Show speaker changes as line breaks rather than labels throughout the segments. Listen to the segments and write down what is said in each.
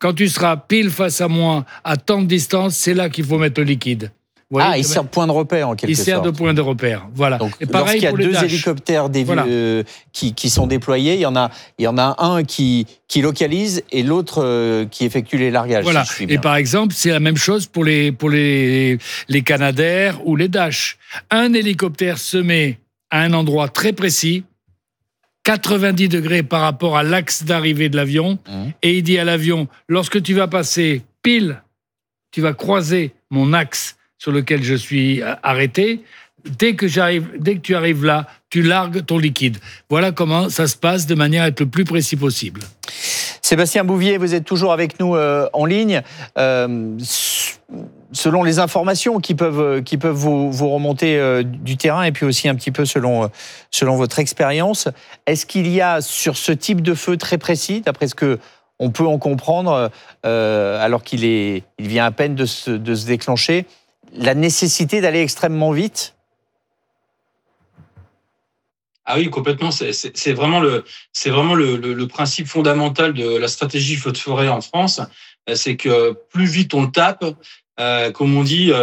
quand tu seras pile face à moi, à tant de distance, c'est là qu'il faut mettre le liquide.
Il sert de point de repère en quelque sorte.
Il sert de point de repère, voilà.
Donc,
et pareil
lorsqu'il y a
pour les
deux
Dash.
hélicoptères qui sont déployés, il y en a un qui localise et l'autre qui effectue les largages.
Voilà.
Si je suis bien.
Et par exemple, c'est la même chose pour les Canadair ou les Dash. Un hélicoptère se met à un endroit très précis, 90 degrés par rapport à l'axe d'arrivée de l'avion, et il dit à l'avion, lorsque tu vas passer pile, tu vas croiser mon axe sur lequel je suis arrêté, dès que tu arrives là, tu largues ton liquide. Voilà comment ça se passe de manière à être le plus précis possible.
Sébastien Bouvier, vous êtes toujours avec nous en ligne. Selon les informations qui peuvent vous remonter du terrain et puis aussi un petit peu selon votre expérience, est-ce qu'il y a sur ce type de feu très précis, d'après ce que on peut en comprendre, alors qu'il vient à peine de se déclencher, la nécessité d'aller extrêmement vite?
Ah oui, complètement. C'est vraiment le principe fondamental de la stratégie feu de forêt en France. C'est que plus vite on le tape, comme on dit,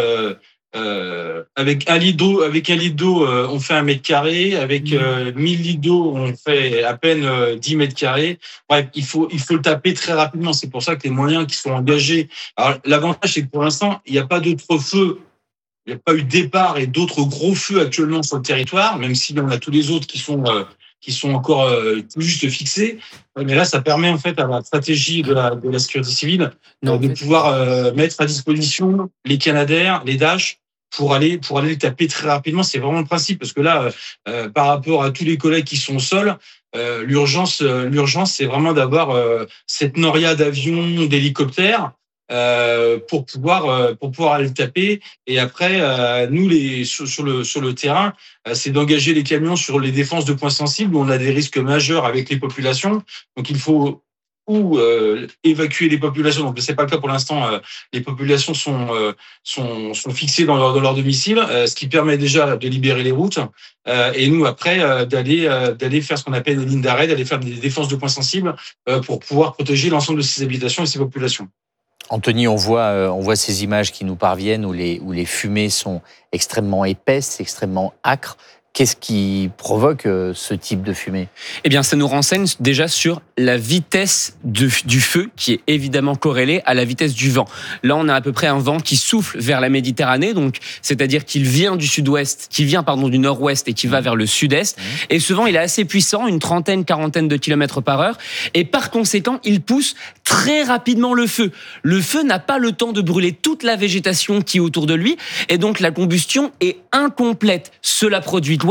avec un litre d'eau, on fait 1 mètre carré. Avec 1000 litres d'eau, on fait à peine 10 mètres carrés. Bref, il faut le taper très rapidement. C'est pour ça que les moyens qui sont engagés. Alors, l'avantage, c'est que pour l'instant, il n'y a pas d'autres feux. Il n'y a pas eu de départ et d'autres gros feux actuellement sur le territoire, même si on a tous les autres qui sont encore tout juste fixés. Mais là, ça permet en fait à la stratégie de la sécurité civile de pouvoir mettre à disposition les Canadair, les Dash, pour aller les taper très rapidement. C'est vraiment le principe, parce que là, par rapport à tous les collègues qui sont au sol, l'urgence, c'est vraiment d'avoir cette noria d'avions, d'hélicoptères, pour pouvoir aller le taper. Et après, nous, sur le terrain, c'est d'engager les camions sur les défenses de points sensibles où on a des risques majeurs avec les populations. Donc il faut évacuer les populations. Donc c'est pas le cas pour l'instant. Les populations sont fixées dans leur domicile, ce qui permet déjà de libérer les routes. Et nous après d'aller faire ce qu'on appelle des lignes d'arrêt, d'aller faire des défenses de points sensibles pour pouvoir protéger l'ensemble de ces habitations et ces populations.
Anthony, on voit ces images qui nous parviennent où les fumées sont extrêmement épaisses, extrêmement âcres. Qu'est-ce qui provoque ce type de fumée ?
Eh bien, ça nous renseigne déjà sur la vitesse du feu, qui est évidemment corrélée à la vitesse du vent. Là, on a à peu près un vent qui souffle vers la Méditerranée, donc c'est-à-dire qu'il vient du du nord-ouest et qui va vers le sud-est. Et ce vent, il est assez puissant, une quarantaine de kilomètres par heure. Et par conséquent, il pousse très rapidement le feu. Le feu n'a pas le temps de brûler toute la végétation qui est autour de lui, et donc la combustion est incomplète. Cela produit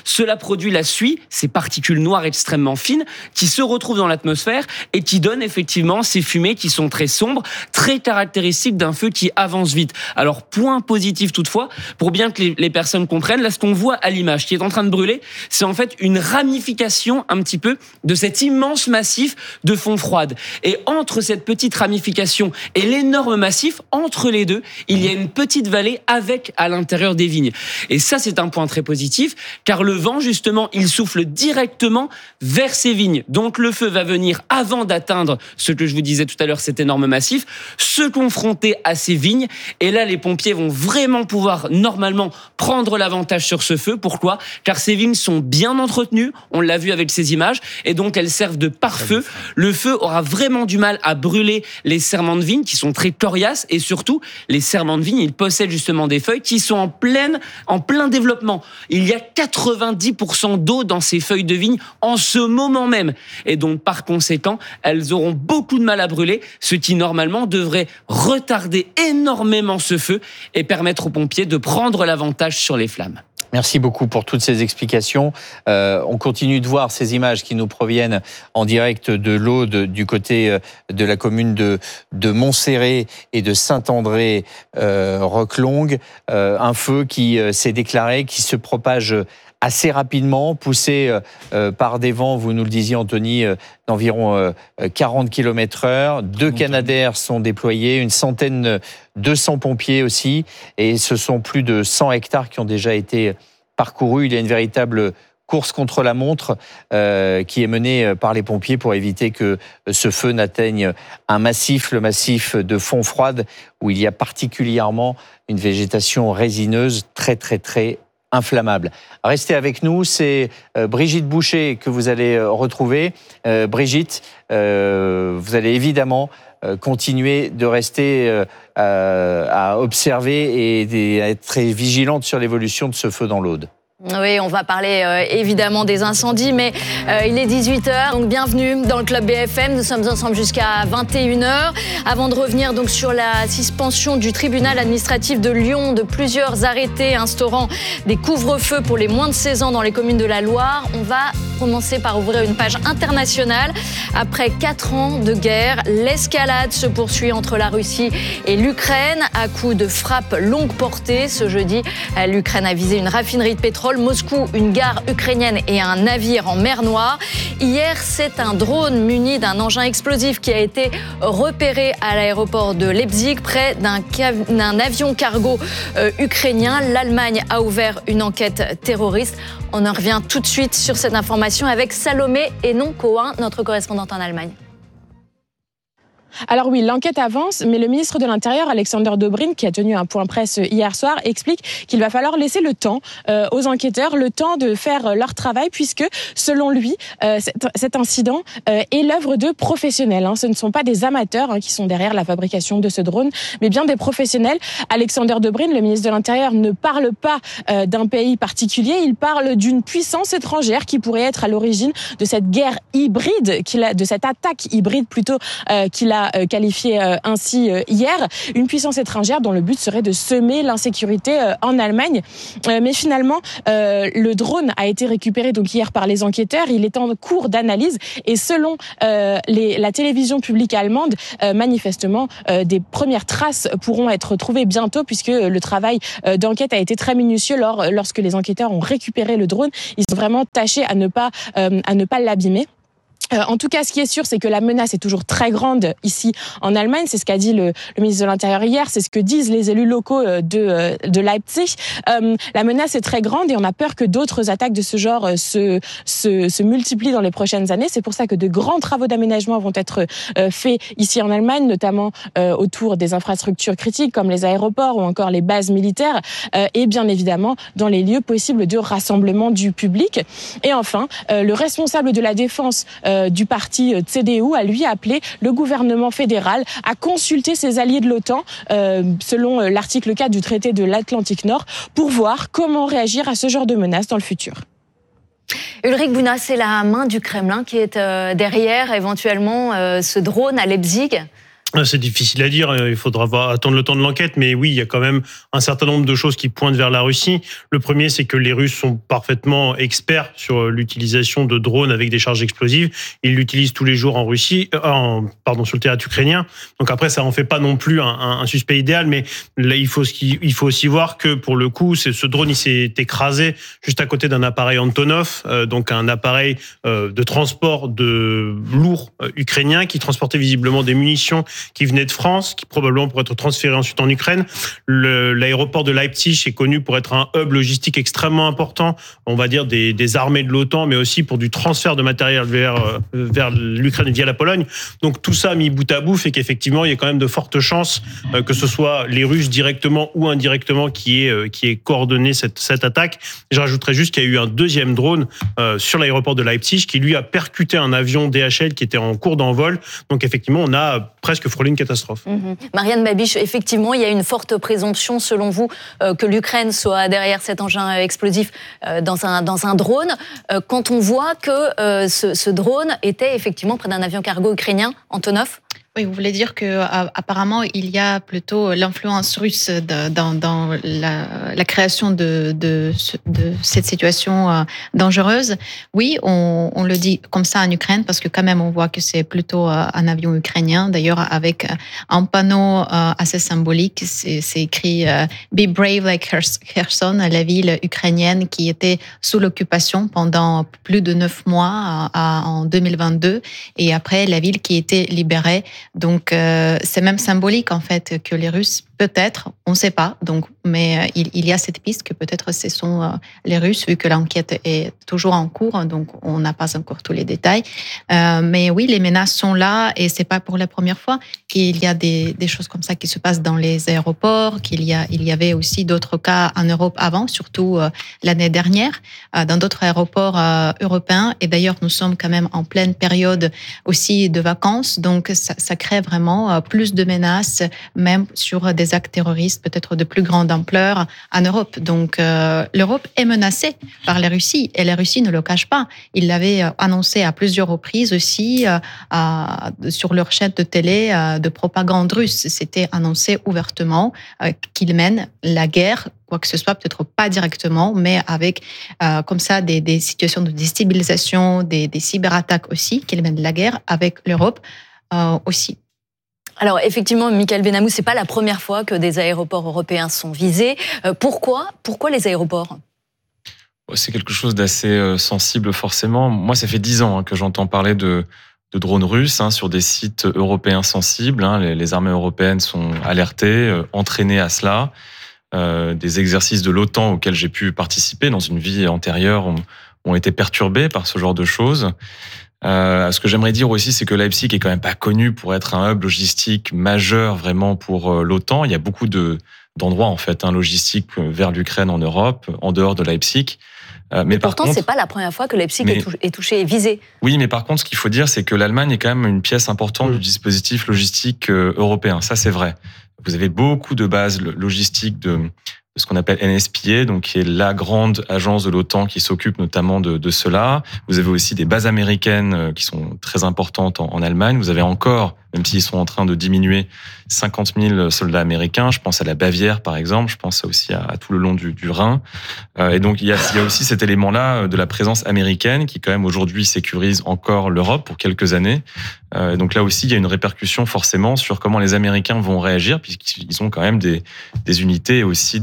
la suie, ces particules noires extrêmement fines, qui se retrouvent dans l'atmosphère et qui donnent effectivement ces fumées qui sont très sombres, très caractéristiques d'un feu qui avance vite. Alors, point positif toutefois, pour bien que les personnes comprennent, là, ce qu'on voit à l'image qui est en train de brûler, c'est en fait une ramification un petit peu de cet immense massif de fond froide. Et entre cette petite ramification et l'énorme massif, entre les deux, il y a une petite vallée avec à l'intérieur des vignes. Et ça, c'est un point très positif, car le vent, justement, il souffle directement vers ces vignes. Donc le feu va venir avant d'atteindre ce que je vous disais tout à l'heure, cet énorme massif, se confronter à ces vignes. Et là, les pompiers vont vraiment pouvoir, normalement, prendre l'avantage sur ce feu. Pourquoi ? Car ces vignes sont bien entretenues, on l'a vu avec ces images, et donc elles servent de pare-feu. Le feu aura vraiment du mal à brûler les serments de vigne, qui sont très coriaces, et surtout, les serments de vigne, ils possèdent justement des feuilles qui sont en plein développement. Il y a 90% d'eau dans ces feuilles de vigne en ce moment même. Et donc, par conséquent, elles auront beaucoup de mal à brûler, ce qui, normalement, devrait retarder énormément ce feu et permettre aux pompiers de prendre l'avantage sur les flammes.
Merci beaucoup pour toutes ces explications. On continue de voir ces images qui nous proviennent en direct de l'Aude, du côté de la commune de Montserrat et de Saint-André-Roquelongue. Un feu qui s'est déclaré, qui se propage assez rapidement, poussé par des vents, vous nous le disiez Anthony, d'environ 40 km/h. 2 Canadair sont déployés, une centaine, 200 pompiers aussi, et ce sont plus de 100 hectares qui ont déjà été parcourus. Il y a une véritable course contre la montre qui est menée par les pompiers pour éviter que ce feu n'atteigne un massif, le massif de Fontfroide, où il y a particulièrement une végétation résineuse très, très, très inflammable. Restez avec nous, c'est Brigitte Boucher que vous allez retrouver. Brigitte, vous allez évidemment continuer de rester à observer et à être très vigilante sur l'évolution de ce feu dans l'Aude.
Oui, on va parler évidemment des incendies, mais il est 18h, donc bienvenue dans le Club BFM. Nous sommes ensemble jusqu'à 21h. Avant de revenir donc sur la suspension du tribunal administratif de Lyon de plusieurs arrêtés instaurant des couvre-feux pour les moins de 16 ans dans les communes de la Loire, on va commencer par ouvrir une page internationale. Après 4 ans de guerre, l'escalade se poursuit entre la Russie et l'Ukraine à coups de frappes longue portée. Ce jeudi, l'Ukraine a visé une raffinerie de pétrole, Moscou, une gare ukrainienne et un navire en mer Noire. Hier, c'est un drone muni d'un engin explosif qui a été repéré à l'aéroport de Leipzig près d'un avion cargo ukrainien. L'Allemagne a ouvert une enquête terroriste. On en revient tout de suite sur cette information avec Salomé Hénon-Cohen, notre correspondante en Allemagne.
Alors oui, l'enquête avance, mais le ministre de l'Intérieur, Alexander Dobrindt, qui a tenu un point presse hier soir, explique qu'il va falloir laisser le temps aux enquêteurs, le temps de faire leur travail, puisque, selon lui, cet incident est l'œuvre de professionnels. Ce ne sont pas des amateurs qui sont derrière la fabrication de ce drone, mais bien des professionnels. Alexander Dobrindt, le ministre de l'Intérieur, ne parle pas d'un pays particulier, il parle d'une puissance étrangère qui pourrait être à l'origine de cette guerre hybride, de cette attaque hybride plutôt qu'il a qualifié ainsi hier, une puissance étrangère dont le but serait de semer l'insécurité en Allemagne. Mais finalement, le drone a été récupéré donc hier par les enquêteurs. Il est en cours d'analyse et selon la télévision publique allemande, manifestement, des premières traces pourront être trouvées bientôt puisque le travail d'enquête a été très minutieux lorsque les enquêteurs ont récupéré le drone. Ils ont vraiment tâché à ne pas l'abîmer. En tout cas, ce qui est sûr, c'est que la menace est toujours très grande ici en Allemagne. C'est ce qu'a dit le ministre de l'Intérieur hier. C'est ce que disent les élus locaux de Leipzig. La menace est très grande et on a peur que d'autres attaques de ce genre se multiplient dans les prochaines années. C'est pour ça que de grands travaux d'aménagement vont être faits ici en Allemagne, notamment autour des infrastructures critiques comme les aéroports ou encore les bases militaires et bien évidemment dans les lieux possibles de rassemblement du public. Et enfin, le responsable de la défense du parti CDU a lui appelé le gouvernement fédéral à consulter ses alliés de l'OTAN selon l'article 4 du traité de l'Atlantique Nord pour voir comment réagir à ce genre de menaces dans le futur.
Ulrich Bouna, c'est la main du Kremlin qui est derrière éventuellement ce drone à Leipzig.
C'est difficile à dire, il faudra attendre le temps de l'enquête, mais oui, il y a quand même un certain nombre de choses qui pointent vers la Russie. Le premier, c'est que les Russes sont parfaitement experts sur l'utilisation de drones avec des charges explosives. Ils l'utilisent tous les jours en Russie, sur le théâtre ukrainien. Donc après, ça en fait pas non plus un suspect idéal, mais là, il faut aussi voir que pour le coup, ce drone, il s'est écrasé juste à côté d'un appareil Antonov, donc un appareil de transport de lourd ukrainien qui transportait visiblement des munitions qui venait de France, qui probablement pourrait être transféré ensuite en Ukraine. L'aéroport de Leipzig est connu pour être un hub logistique extrêmement important, on va dire des armées de l'OTAN, mais aussi pour du transfert de matériel vers l'Ukraine via la Pologne. Donc tout ça mis bout à bout fait qu'effectivement, il y a quand même de fortes chances que ce soit les Russes directement ou indirectement qui ait coordonné cette attaque. Je rajouterais juste qu'il y a eu un deuxième drone sur l'aéroport de Leipzig qui lui a percuté un avion DHL qui était en cours d'envol. Donc effectivement, on a presque frôlé une catastrophe.
Marianne Babiche, effectivement, il y a une forte présomption, selon vous, que l'Ukraine soit derrière cet engin explosif dans un drone. Quand on voit que ce drone était effectivement près d'un avion cargo ukrainien, Antonov.
Oui, vous voulez dire que apparemment il y a plutôt l'influence russe dans la création de cette situation dangereuse. Oui, on le dit comme ça en Ukraine parce que quand même on voit que c'est plutôt un avion ukrainien. D'ailleurs avec un panneau assez symbolique, c'est écrit Be brave like Kherson, la ville ukrainienne qui était sous l'occupation pendant plus de 9 mois en 2022 et après la ville qui était libérée. Donc, c'est même symbolique, en fait, que les Russes, peut-être, on ne sait pas, donc mais il y a cette piste que peut-être ce sont les Russes, vu que l'enquête est toujours en cours, donc on n'a pas encore tous les détails. Mais oui, les menaces sont là et c'est pas pour la première fois qu'il y a des choses comme ça qui se passent dans les aéroports, il y avait aussi d'autres cas en Europe avant, surtout l'année dernière, dans d'autres aéroports européens. Et d'ailleurs, nous sommes quand même en pleine période aussi de vacances, donc ça crée vraiment plus de menaces, même sur des actes terroristes peut-être de plus grande ampleur en Europe. Donc l'Europe est menacée par la Russie et la Russie ne le cache pas. Ils l'avaient annoncé à plusieurs reprises aussi sur leur chaîne de télé de propagande russe. C'était annoncé ouvertement qu'ils mènent la guerre, quoi que ce soit, peut-être pas directement, mais avec comme ça des situations de déstabilisation, des cyberattaques aussi, qu'ils mènent la guerre avec l'Europe aussi.
Alors effectivement, Michael Benamou, c'est pas la première fois que des aéroports européens sont visés. Pourquoi les aéroports ?
C'est quelque chose d'assez sensible forcément. Moi, ça fait 10 ans que j'entends parler de drones russes sur des sites européens sensibles. Les armées européennes sont alertées, entraînées à cela. Des exercices de l'OTAN auxquels j'ai pu participer dans une vie antérieure ont été perturbés par ce genre de choses. Ce que j'aimerais dire aussi, c'est que Leipzig est quand même pas connu pour être un hub logistique majeur vraiment pour l'OTAN. Il y a beaucoup d'endroits en fait logistiques vers l'Ukraine en Europe, en dehors de Leipzig. Mais
pourtant, c'est pas la première fois que Leipzig est touché et visé.
Oui, mais par contre, ce qu'il faut dire, c'est que l'Allemagne est quand même une pièce importante du dispositif logistique européen. Ça, c'est vrai. Vous avez beaucoup de bases logistiques de ce qu'on appelle NSPA, donc qui est la grande agence de l'OTAN qui s'occupe notamment de cela. Vous avez aussi des bases américaines qui sont très importantes en Allemagne. Vous avez encore, même s'ils sont en train de diminuer, 50 000 soldats américains. Je pense à la Bavière, par exemple. Je pense aussi à tout le long du Rhin. Et donc, il y a aussi cet élément-là de la présence américaine qui, quand même, aujourd'hui, sécurise encore l'Europe pour quelques années. Donc là aussi, il y a une répercussion forcément sur comment les Américains vont réagir, puisqu'ils ont quand même des unités et aussi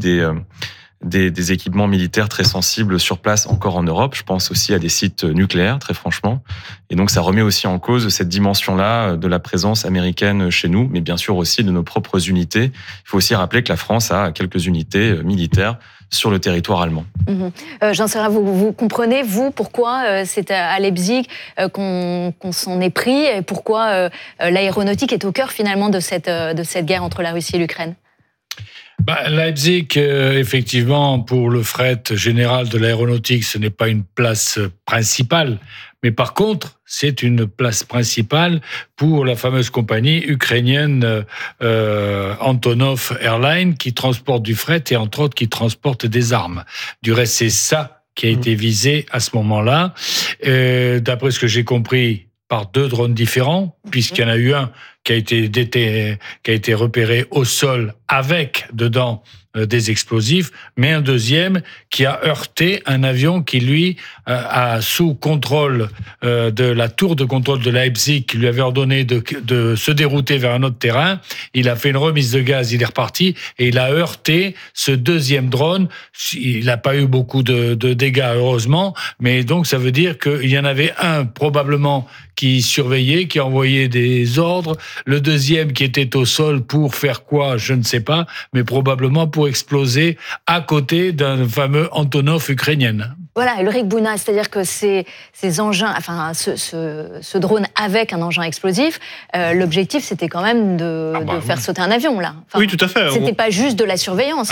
des équipements militaires très sensibles sur place encore en Europe. Je pense aussi à des sites nucléaires, très franchement. Et donc, ça remet aussi en cause cette dimension-là de la présence américaine chez nous, mais bien sûr aussi de nos propres unités. Il faut aussi rappeler que la France a quelques unités militaires sur le territoire allemand.
Jean Serra, vous comprenez, vous, pourquoi c'est à Leipzig qu'on s'en est pris et pourquoi l'aéronautique est au cœur finalement de cette guerre entre la Russie et l'Ukraine ?
Leipzig, effectivement, pour le fret général de l'aéronautique, ce n'est pas une place principale. Mais par contre, c'est une place principale pour la fameuse compagnie ukrainienne Antonov Airlines qui transporte du fret et entre autres qui transporte des armes. Du reste, c'est ça qui a été visé à ce moment-là. D'après ce que j'ai compris, par 2 drones différents, puisqu'il y en a eu un qui a été repéré au sol avec dedans des explosifs, mais un deuxième qui a heurté un avion qui, lui, a sous contrôle de la tour de contrôle de Leipzig, qui lui avait ordonné de se dérouter vers un autre terrain. Il a fait une remise de gaz, il est reparti, et il a heurté ce deuxième drone. Il n'a pas eu beaucoup de dégâts, heureusement, mais donc ça veut dire qu'il y en avait un, probablement, qui surveillait, qui envoyait des ordres, le deuxième qui était au sol pour faire quoi, je ne sais pas, mais probablement pour exploser à côté d'un fameux Antonov ukrainien.
Voilà, Ulrich Bouna, c'est-à-dire que ces engins, enfin ce drone avec un engin explosif, l'objectif c'était quand même de faire sauter un avion là.
Oui, tout à fait.
C'était pas juste de la surveillance,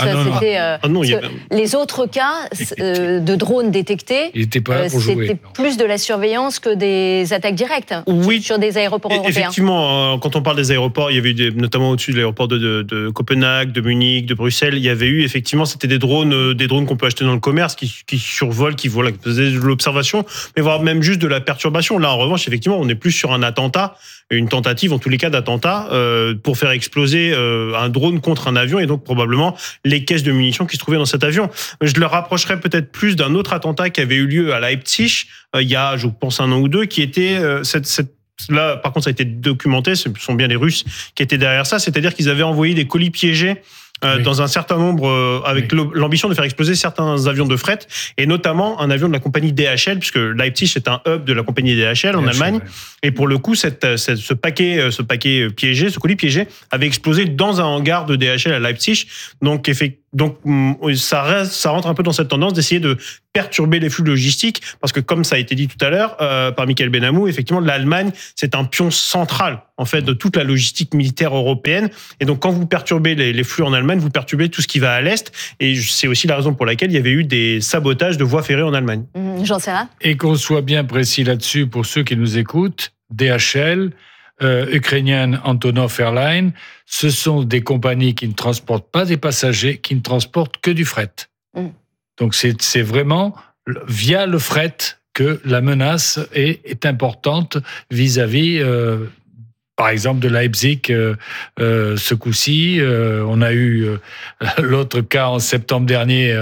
les autres cas de drones détectés, c'était plus de la surveillance que des attaques directes sur des aéroports européens.
Effectivement, quand on parle des aéroports, il y avait eu notamment au-dessus de l'aéroport de Copenhague, de Munich, de Bruxelles, il y avait eu effectivement, c'était des drones qu'on peut acheter dans le commerce qui survolent, qui faisaient de l'observation, mais voire même juste de la perturbation. Là, en revanche, effectivement, on est plus sur un attentat, une tentative, en tous les cas, d'attentat pour faire exploser un drone contre un avion et donc probablement les caisses de munitions qui se trouvaient dans cet avion. Je le rapprocherais peut-être plus d'un autre attentat qui avait eu lieu à Leipzig il y a, je pense, 1 an ou 2, qui était là, par contre, ça a été documenté, ce sont bien les Russes qui étaient derrière ça, c'est-à-dire qu'ils avaient envoyé des colis piégés dans un certain nombre, avec l'ambition de faire exploser certains avions de fret, et notamment un avion de la compagnie DHL, puisque Leipzig est un hub de la compagnie DHL en Allemagne, et pour le coup, ce paquet piégé, ce colis piégé, avait explosé dans un hangar de DHL à Leipzig. Donc, Donc ça rentre un peu dans cette tendance d'essayer de perturber les flux logistiques, parce que comme ça a été dit tout à l'heure par Michael Benamou, effectivement l'Allemagne c'est un pion central en fait de toute la logistique militaire européenne, et donc quand vous perturbez les flux en Allemagne, vous perturbez tout ce qui va à l'est, et c'est aussi la raison pour laquelle il y avait eu des sabotages de voies ferrées en Allemagne.
Jean Serra.
Et qu'on soit bien précis là-dessus pour ceux qui nous écoutent, DHL, ukrainienne Antonov Airlines, ce sont des compagnies qui ne transportent pas des passagers, qui ne transportent que du fret. Donc c'est vraiment via le fret que la menace est importante vis-à-vis, par exemple, de Leipzig ce coup-ci. On a eu l'autre cas en septembre dernier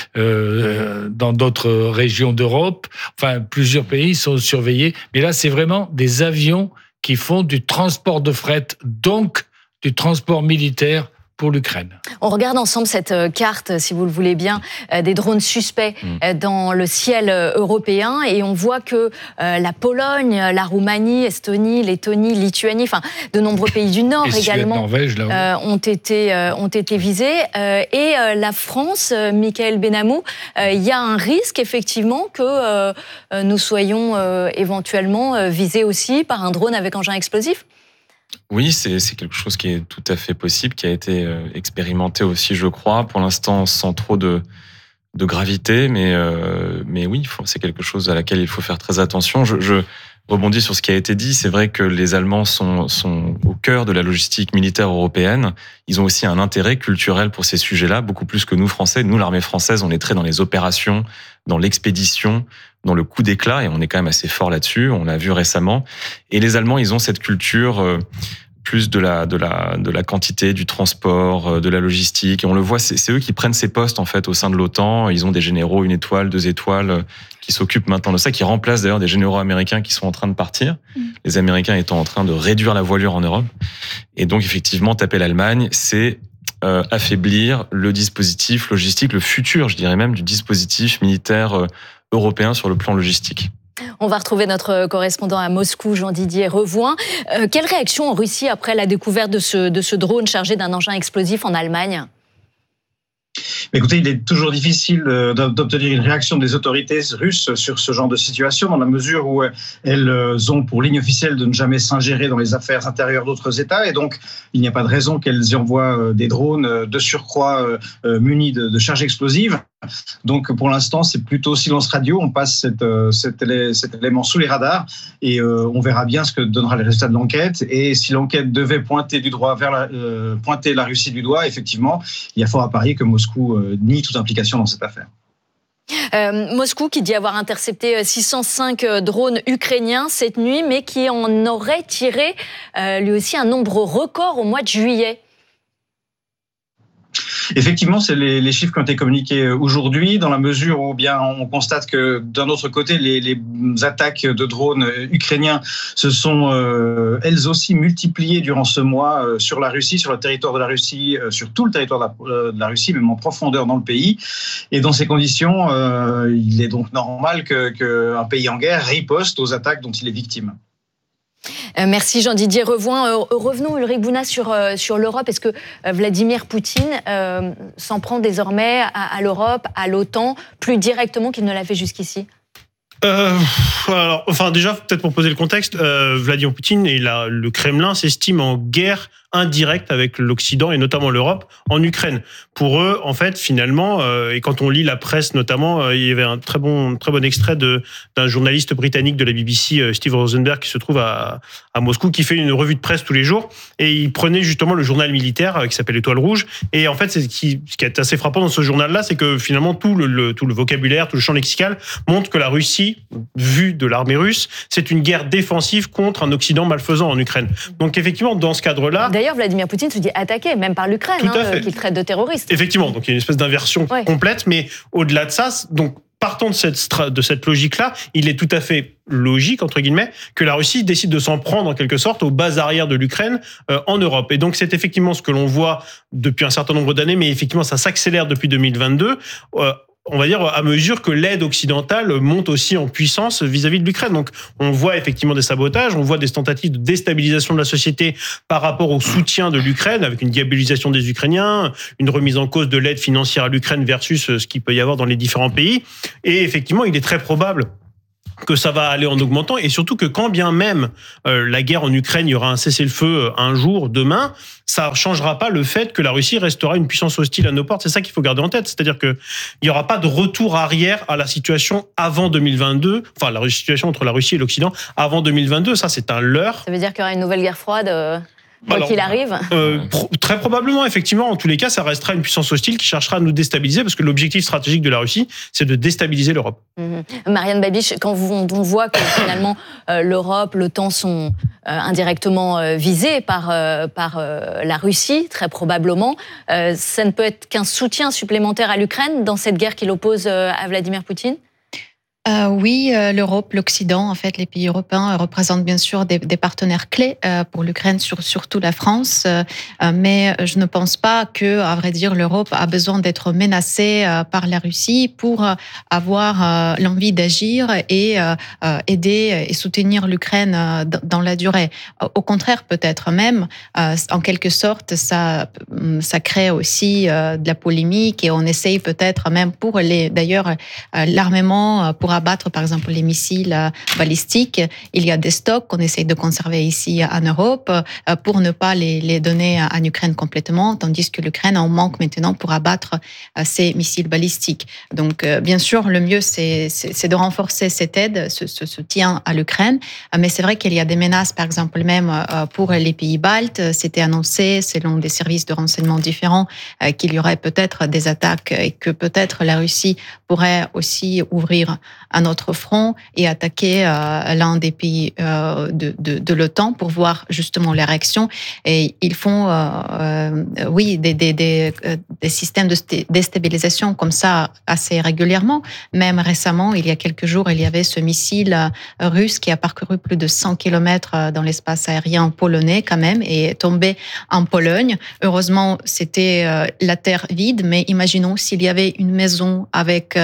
dans d'autres régions d'Europe. Enfin, plusieurs pays sont surveillés. Mais là, c'est vraiment des avions qui font du transport de fret, donc du transport militaire pour l'Ukraine.
On regarde ensemble cette carte, si vous le voulez bien, des drones suspects dans le ciel européen, et on voit que la Pologne, la Roumanie, Estonie, Lettonie, Lituanie, enfin de nombreux pays du Nord
et
également
Suède, Norvège,
ont été visés. Et la France, Michael Benamou, il y a un risque effectivement que nous soyons éventuellement visés aussi par un drone avec engin explosif.
Oui, c'est quelque chose qui est tout à fait possible, qui a été expérimenté aussi, je crois, pour l'instant sans trop de gravité, mais oui, c'est quelque chose à laquelle il faut faire très attention. Je rebondis sur ce qui a été dit. C'est vrai que les Allemands sont au cœur de la logistique militaire européenne. Ils ont aussi un intérêt culturel pour ces sujets-là, beaucoup plus que nous, Français. Nous, l'armée française, on est très dans les opérations, dans l'expédition, dans le coup d'éclat, et on est quand même assez fort là-dessus. On l'a vu récemment. Et les Allemands, ils ont cette culture plus de la quantité, du transport, de la logistique. Et on le voit, c'est eux qui prennent ces postes en fait au sein de l'OTAN. Ils ont des généraux 1 étoile, 2 étoiles qui s'occupent maintenant de ça, qui remplacent d'ailleurs des généraux américains qui sont en train de partir. Les Américains étant en train de réduire la voilure en Europe. Et donc effectivement, taper l'Allemagne, c'est affaiblir le dispositif logistique, le futur, je dirais même, du dispositif militaire européen sur le plan logistique.
On va retrouver notre correspondant à Moscou, Jean-Didier Revoin. Quelle réaction en Russie après la découverte de ce drone chargé d'un engin explosif en Allemagne ?
Écoutez, il est toujours difficile d'obtenir une réaction des autorités russes sur ce genre de situation, dans la mesure où elles ont pour ligne officielle de ne jamais s'ingérer dans les affaires intérieures d'autres États, et donc il n'y a pas de raison qu'elles y envoient des drones de surcroît munis de charges explosives. Donc pour l'instant, c'est plutôt silence radio, on passe cet élément sous les radars, et on verra bien ce que donnera les résultats de l'enquête. Et si l'enquête devait pointer la Russie du doigt, effectivement, il y a fort à parier que Moscou nie toute implication dans cette affaire.
Moscou qui dit avoir intercepté 605 drones ukrainiens cette nuit, mais qui en aurait tiré lui aussi un nombre record au mois de juillet.
Effectivement, c'est les chiffres qui ont été communiqués aujourd'hui, dans la mesure où bien on constate que d'un autre côté, les attaques de drones ukrainiens se sont elles aussi multipliées durant ce mois sur la Russie, sur le territoire de la Russie, sur tout le territoire de la Russie, même en profondeur dans le pays. Et dans ces conditions, il est donc normal qu'un pays en guerre riposte aux attaques dont il est victime.
Merci Jean-Didier Revoin. Revenons Ulrich Bouna sur l'Europe. Est-ce que Vladimir Poutine s'en prend désormais à l'Europe, à l'OTAN, plus directement qu'il ne l'a fait jusqu'ici ?
Déjà, peut-être pour poser le contexte, Vladimir Poutine et le Kremlin s'estiment en guerre indirecte avec l'Occident et notamment l'Europe en Ukraine. Pour eux, en fait, finalement, et quand on lit la presse notamment, il y avait un très bon extrait d'un journaliste britannique de la BBC, Steve Rosenberg, qui se trouve à Moscou, qui fait une revue de presse tous les jours, et il prenait justement le journal militaire qui s'appelle Étoile Rouge. Et en fait, ce qui est assez frappant dans ce journal-là, c'est que finalement tout le vocabulaire, tout le champ lexical montre que la Russie, vue de l'armée russe, c'est une guerre défensive contre un Occident malfaisant en Ukraine. Donc effectivement, dans ce cadre-là...
D'ailleurs, Vladimir Poutine se dit attaqué, même par l'Ukraine, qu'il traite de terroriste.
Effectivement, donc il y a une espèce d'inversion complète, mais au-delà de ça, donc partant de cette logique-là, il est tout à fait logique, entre guillemets, que la Russie décide de s'en prendre en quelque sorte aux bases arrières de l'Ukraine en Europe. Et donc c'est effectivement ce que l'on voit depuis un certain nombre d'années, mais effectivement ça s'accélère depuis 2022. on va dire, à mesure que l'aide occidentale monte aussi en puissance vis-à-vis de l'Ukraine. Donc, on voit effectivement des sabotages, on voit des tentatives de déstabilisation de la société par rapport au soutien de l'Ukraine, avec une diabolisation des Ukrainiens, une remise en cause de l'aide financière à l'Ukraine versus ce qu'il peut y avoir dans les différents pays. Et effectivement, il est très probable que ça va aller en augmentant, et surtout que quand bien même la guerre en Ukraine, il y aura un cessez-le-feu un jour, demain, ça ne changera pas le fait que la Russie restera une puissance hostile à nos portes. C'est ça qu'il faut garder en tête. C'est-à-dire qu'il n'y aura pas de retour arrière à la situation avant 2022, enfin la situation entre la Russie et l'Occident avant 2022. Ça, c'est un leurre.
Ça veut dire qu'il y aura une nouvelle guerre froide quoi qu'il arrive.
Très probablement, effectivement. En tous les cas, ça restera une puissance hostile qui cherchera à nous déstabiliser, parce que l'objectif stratégique de la Russie, c'est de déstabiliser l'Europe.
Marianne Babiš, quand on voit que finalement l'Europe, l'OTAN sont indirectement visés par la Russie, très probablement, ça ne peut être qu'un soutien supplémentaire à l'Ukraine dans cette guerre qui l'oppose à Vladimir Poutine ?
Oui, l'Europe, l'Occident, en fait, les pays européens représentent bien sûr des partenaires clés pour l'Ukraine, surtout la France. Mais je ne pense pas que, à vrai dire, l'Europe a besoin d'être menacée par la Russie pour avoir l'envie d'agir et aider et soutenir l'Ukraine dans la durée. Au contraire, peut-être même, en quelque sorte, ça crée aussi de la polémique, et on essaye peut-être même pour d'ailleurs, l'armement pour abattre, par exemple, les missiles balistiques. Il y a des stocks qu'on essaye de conserver ici en Europe pour ne pas les donner en Ukraine complètement, tandis que l'Ukraine en manque maintenant pour abattre ces missiles balistiques. Donc, bien sûr, le mieux, c'est de renforcer cette aide, ce soutien à l'Ukraine. Mais c'est vrai qu'il y a des menaces, par exemple, même pour les pays baltes. C'était annoncé, selon des services de renseignement différents, qu'il y aurait peut-être des attaques et que peut-être la Russie pourrait aussi ouvrir un autre front et attaquer l'un des pays de l'OTAN pour voir justement les réactions. Et ils font, oui, des systèmes de déstabilisation comme ça assez régulièrement. Même récemment, il y a quelques jours, il y avait ce missile russe qui a parcouru plus de 100 km dans l'espace aérien polonais quand même et est tombé en Pologne. Heureusement, c'était la terre vide, mais imaginons s'il y avait une maison avec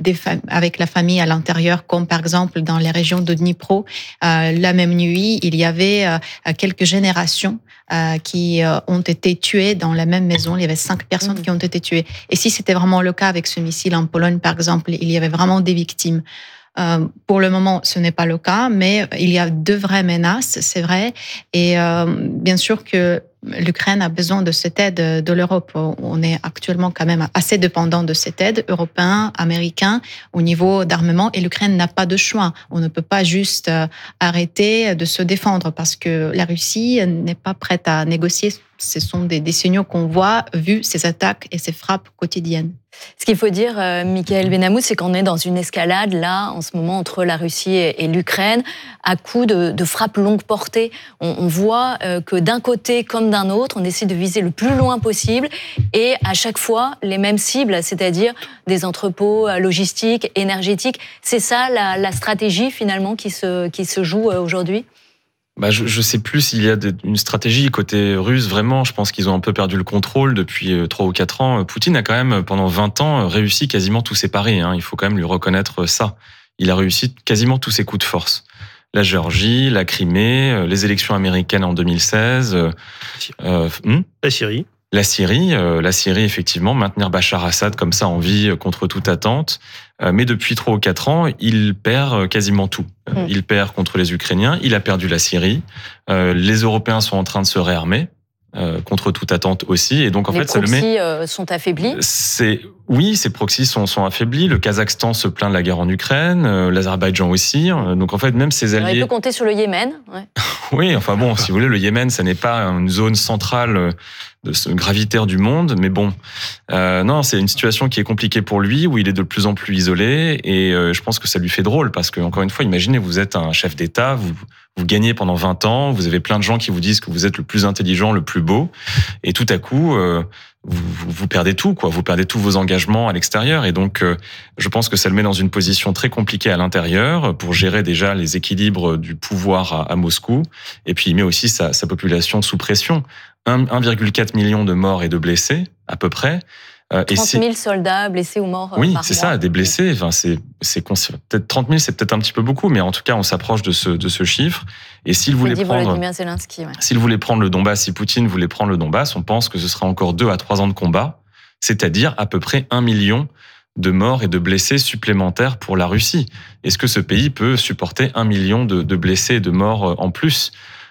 la famille à l'intérieur, comme par exemple dans les régions de Dnipro. La même nuit, il y avait quelques générations qui ont été tuées dans la même maison. Il y avait 5 personnes qui ont été tuées. Et si c'était vraiment le cas avec ce missile en Pologne, par exemple, il y avait vraiment des victimes. Pour le moment, ce n'est pas le cas, mais il y a de vraies menaces, c'est vrai. Et bien sûr que l'Ukraine a besoin de cette aide de l'Europe. On est actuellement quand même assez dépendant de cette aide européenne, américaine, au niveau d'armement, et l'Ukraine n'a pas de choix. On ne peut pas juste arrêter de se défendre parce que la Russie n'est pas prête à négocier. Ce sont des signaux qu'on voit, vu ces attaques et ces frappes quotidiennes.
Ce qu'il faut dire, Michaël Benhamou, c'est qu'on est dans une escalade, là, en ce moment, entre la Russie et l'Ukraine, à coup de frappes longue portée. On voit que d'un côté comme d'un autre, on essaie de viser le plus loin possible, et à chaque fois, les mêmes cibles, c'est-à-dire des entrepôts logistiques, énergétiques. C'est ça la stratégie, finalement, qui se joue aujourd'hui ?
Je sais plus s'il y a une stratégie côté russe, vraiment. Je pense qu'ils ont un peu perdu le contrôle depuis 3 ou 4 ans. Poutine a quand même, pendant 20 ans, réussi quasiment tous ses paris. Il faut quand même lui reconnaître ça. Il a réussi quasiment tous ses coups de force. La Géorgie, la Crimée, les élections américaines en 2016.
La Syrie.
La Syrie, effectivement, maintenir Bachar Assad comme ça en vie contre toute attente. Mais depuis 3 ou 4 ans, il perd quasiment tout. Il perd contre les Ukrainiens, il a perdu la Syrie. Les Européens sont en train de se réarmer contre toute attente aussi. Et donc, en fait, ça le met.
Les proxys sont affaiblis.
Oui, ces proxys sont affaiblis. Le Kazakhstan se plaint de la guerre en Ukraine, l'Azerbaïdjan aussi. Donc, en fait, même ses alliés.
Il peut compter sur le Yémen. Ouais.
Oui, enfin bon, si vous voulez, le Yémen, ça n'est pas une zone centrale de ce gravitaire du monde, mais bon, non, c'est une situation qui est compliquée pour lui, où il est de plus en plus isolé, et je pense que ça lui fait drôle, parce que, encore une fois, imaginez, vous êtes un chef d'État, vous gagnez pendant 20 ans, vous avez plein de gens qui vous disent que vous êtes le plus intelligent, le plus beau, et tout à coup, vous perdez tout, quoi. Vous perdez tous vos engagements à l'extérieur, et donc je pense que ça le met dans une position très compliquée à l'intérieur pour gérer déjà les équilibres du pouvoir à Moscou, et puis il met aussi sa population sous pression. 1,4 million de morts et de blessés, à peu près.
30 000 soldats blessés ou morts
oui,
par
c'est
mois.
ça, des blessés. Enfin, peut-être 30 000, c'est peut-être un petit peu beaucoup, mais en tout cas, on s'approche de ce chiffre. Et s'il voulait prendre le Donbass, si Poutine voulait prendre le Donbass, on pense que ce sera encore 2 à 3 ans de combat, c'est-à-dire à peu près 1 million de morts et de blessés supplémentaires pour la Russie. Est-ce que ce pays peut supporter 1 million de blessés et de morts en plus ?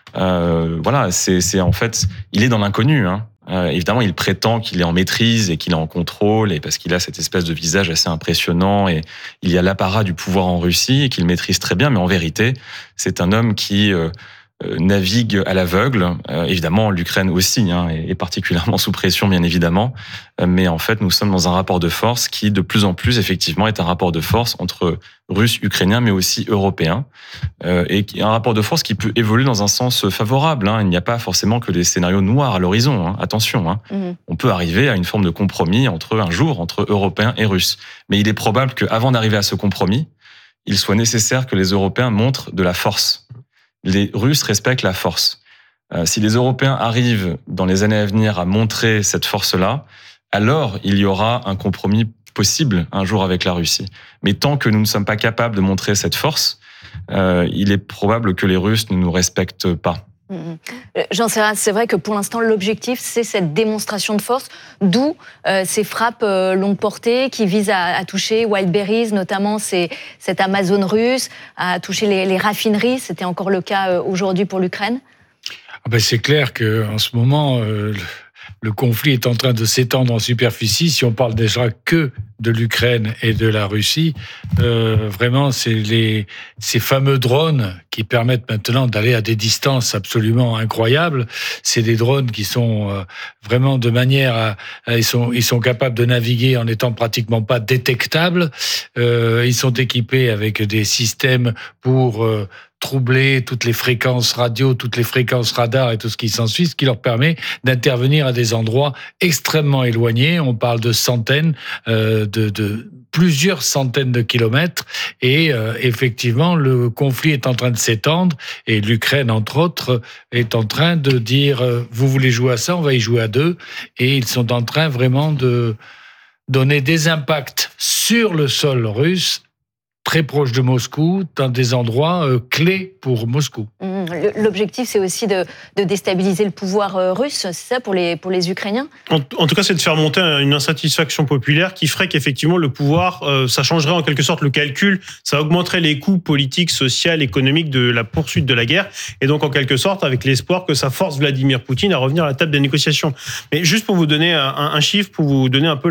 Voilà, c'est en fait, il est dans l'inconnu. Hein. Évidemment, il prétend qu'il est en maîtrise et qu'il est en contrôle, et parce qu'il a cette espèce de visage assez impressionnant, et il y a l'apparat du pouvoir en Russie et qu'il maîtrise très bien. Mais en vérité, c'est un homme qui navigue à l'aveugle. Évidemment, l'Ukraine aussi est particulièrement sous pression, bien évidemment. Mais en fait, nous sommes dans un rapport de force qui, de plus en plus, effectivement, est un rapport de force entre Russes, Ukrainiens, mais aussi Européens. Et un rapport de force qui peut évoluer dans un sens favorable. Il n'y a pas forcément que des scénarios noirs à l'horizon. Attention. On peut arriver à une forme de compromis entre Européens et Russes. Mais il est probable qu'avant d'arriver à ce compromis, il soit nécessaire que les Européens montrent de la force. Les Russes respectent la force. Si les Européens arrivent dans les années à venir à montrer cette force-là, alors il y aura un compromis possible un jour avec la Russie. Mais tant que nous ne sommes pas capables de montrer cette force, il est probable que les Russes ne nous respectent pas.
Jean Serrat, c'est vrai que pour l'instant, l'objectif, c'est cette démonstration de force, d'où ces frappes longue portée qui visent à toucher Wildberries, notamment cette Amazon russe, à toucher les raffineries. C'était encore le cas aujourd'hui pour l'Ukraine.
C'est clair qu'en ce moment, le conflit est en train de s'étendre en superficie. Si on parle déjà que de l'Ukraine et de la Russie, vraiment, c'est ces fameux drones qui permettent maintenant d'aller à des distances absolument incroyables. C'est des drones qui sont vraiment de manière ils sont capables de naviguer en n'étant pratiquement pas détectables. Ils sont équipés avec des systèmes pour troubler toutes les fréquences radio, toutes les fréquences radar et tout ce qui s'ensuit, ce qui leur permet d'intervenir à des endroits extrêmement éloignés. On parle de centaines, de plusieurs centaines de kilomètres, et effectivement, le conflit est en train de s'étendre, et l'Ukraine, entre autres, est en train de dire vous voulez jouer à ça, on va y jouer à deux, et ils sont en train vraiment de donner des impacts sur le sol russe, très proche de Moscou, dans des endroits clés pour Moscou.
L'objectif, c'est aussi de déstabiliser le pouvoir russe, c'est ça, pour les Ukrainiens ?
En tout cas, c'est de faire monter une insatisfaction populaire qui ferait qu'effectivement, le pouvoir, ça changerait en quelque sorte le calcul, ça augmenterait les coûts politiques, sociaux, économiques de la poursuite de la guerre, et donc en quelque sorte, avec l'espoir que ça force Vladimir Poutine à revenir à la table des négociations. Mais juste pour vous donner un chiffre, pour vous donner un peu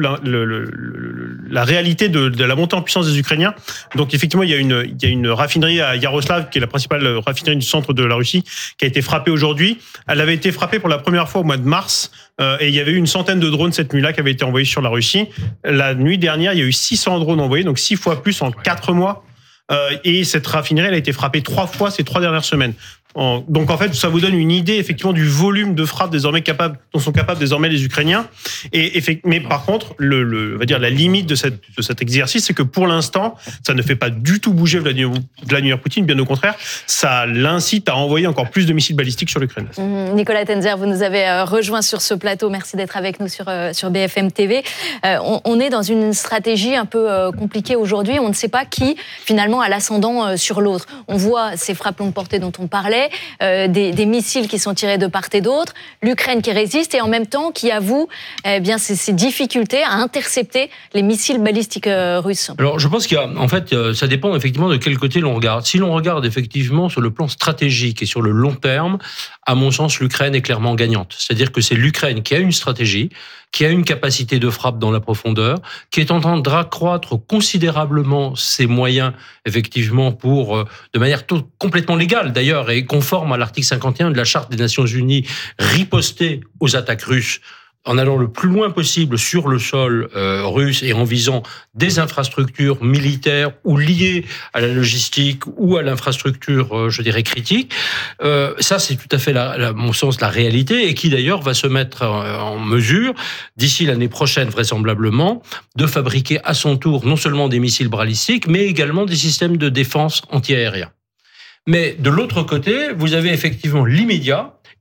la réalité de la montée en puissance des Ukrainiens. Donc effectivement, il y a une raffinerie à Yaroslav, qui est la principale raffinerie du centre de la Russie, qui a été frappée aujourd'hui. Elle avait été frappée pour la première fois au mois de mars, et il y avait eu une centaine de drones cette nuit-là qui avaient été envoyés sur la Russie. La nuit dernière, il y a eu 600 drones envoyés, donc 6 fois plus en 4 mois. Et cette raffinerie, elle a été frappée 3 fois ces 3 dernières semaines. Donc en fait, ça vous donne une idée effectivement du volume de frappes dont sont capables désormais les Ukrainiens. Mais par contre, on va dire la limite de cet exercice, c'est que pour l'instant, ça ne fait pas du tout bouger Vladimir Poutine. Bien au contraire, ça l'incite à envoyer encore plus de missiles balistiques sur l'Ukraine.
Nicolas Tenzer, vous nous avez rejoint sur ce plateau. Merci d'être avec nous sur BFM TV. On est dans une stratégie un peu compliquée aujourd'hui. On ne sait pas qui finalement a l'ascendant sur l'autre. On voit ces frappes longue portée dont on parlait. Des missiles qui sont tirés de part et d'autre, l'Ukraine qui résiste et en même temps qui avoue ses difficultés à intercepter les missiles balistiques russes.
Alors je pense qu'en fait, ça dépend effectivement de quel côté l'on regarde. Si l'on regarde effectivement sur le plan stratégique et sur le long terme, à mon sens, l'Ukraine est clairement gagnante. C'est-à-dire que c'est l'Ukraine qui a une stratégie, qui a une capacité de frappe dans la profondeur, qui est en train d'accroître considérablement ses moyens, effectivement, de manière complètement légale d'ailleurs, et conforme à l'article 51 de la Charte des Nations Unies, riposter aux attaques russes en allant le plus loin possible sur le sol russe et en visant des infrastructures militaires ou liées à la logistique ou à l'infrastructure, je dirais, critique. Ça, c'est tout à fait, à mon sens, la réalité, et qui d'ailleurs va se mettre en mesure, d'ici l'année prochaine vraisemblablement, de fabriquer à son tour non seulement des missiles balistiques, mais également des systèmes de défense antiaériens. Mais de l'autre côté, vous avez effectivement l'immédiat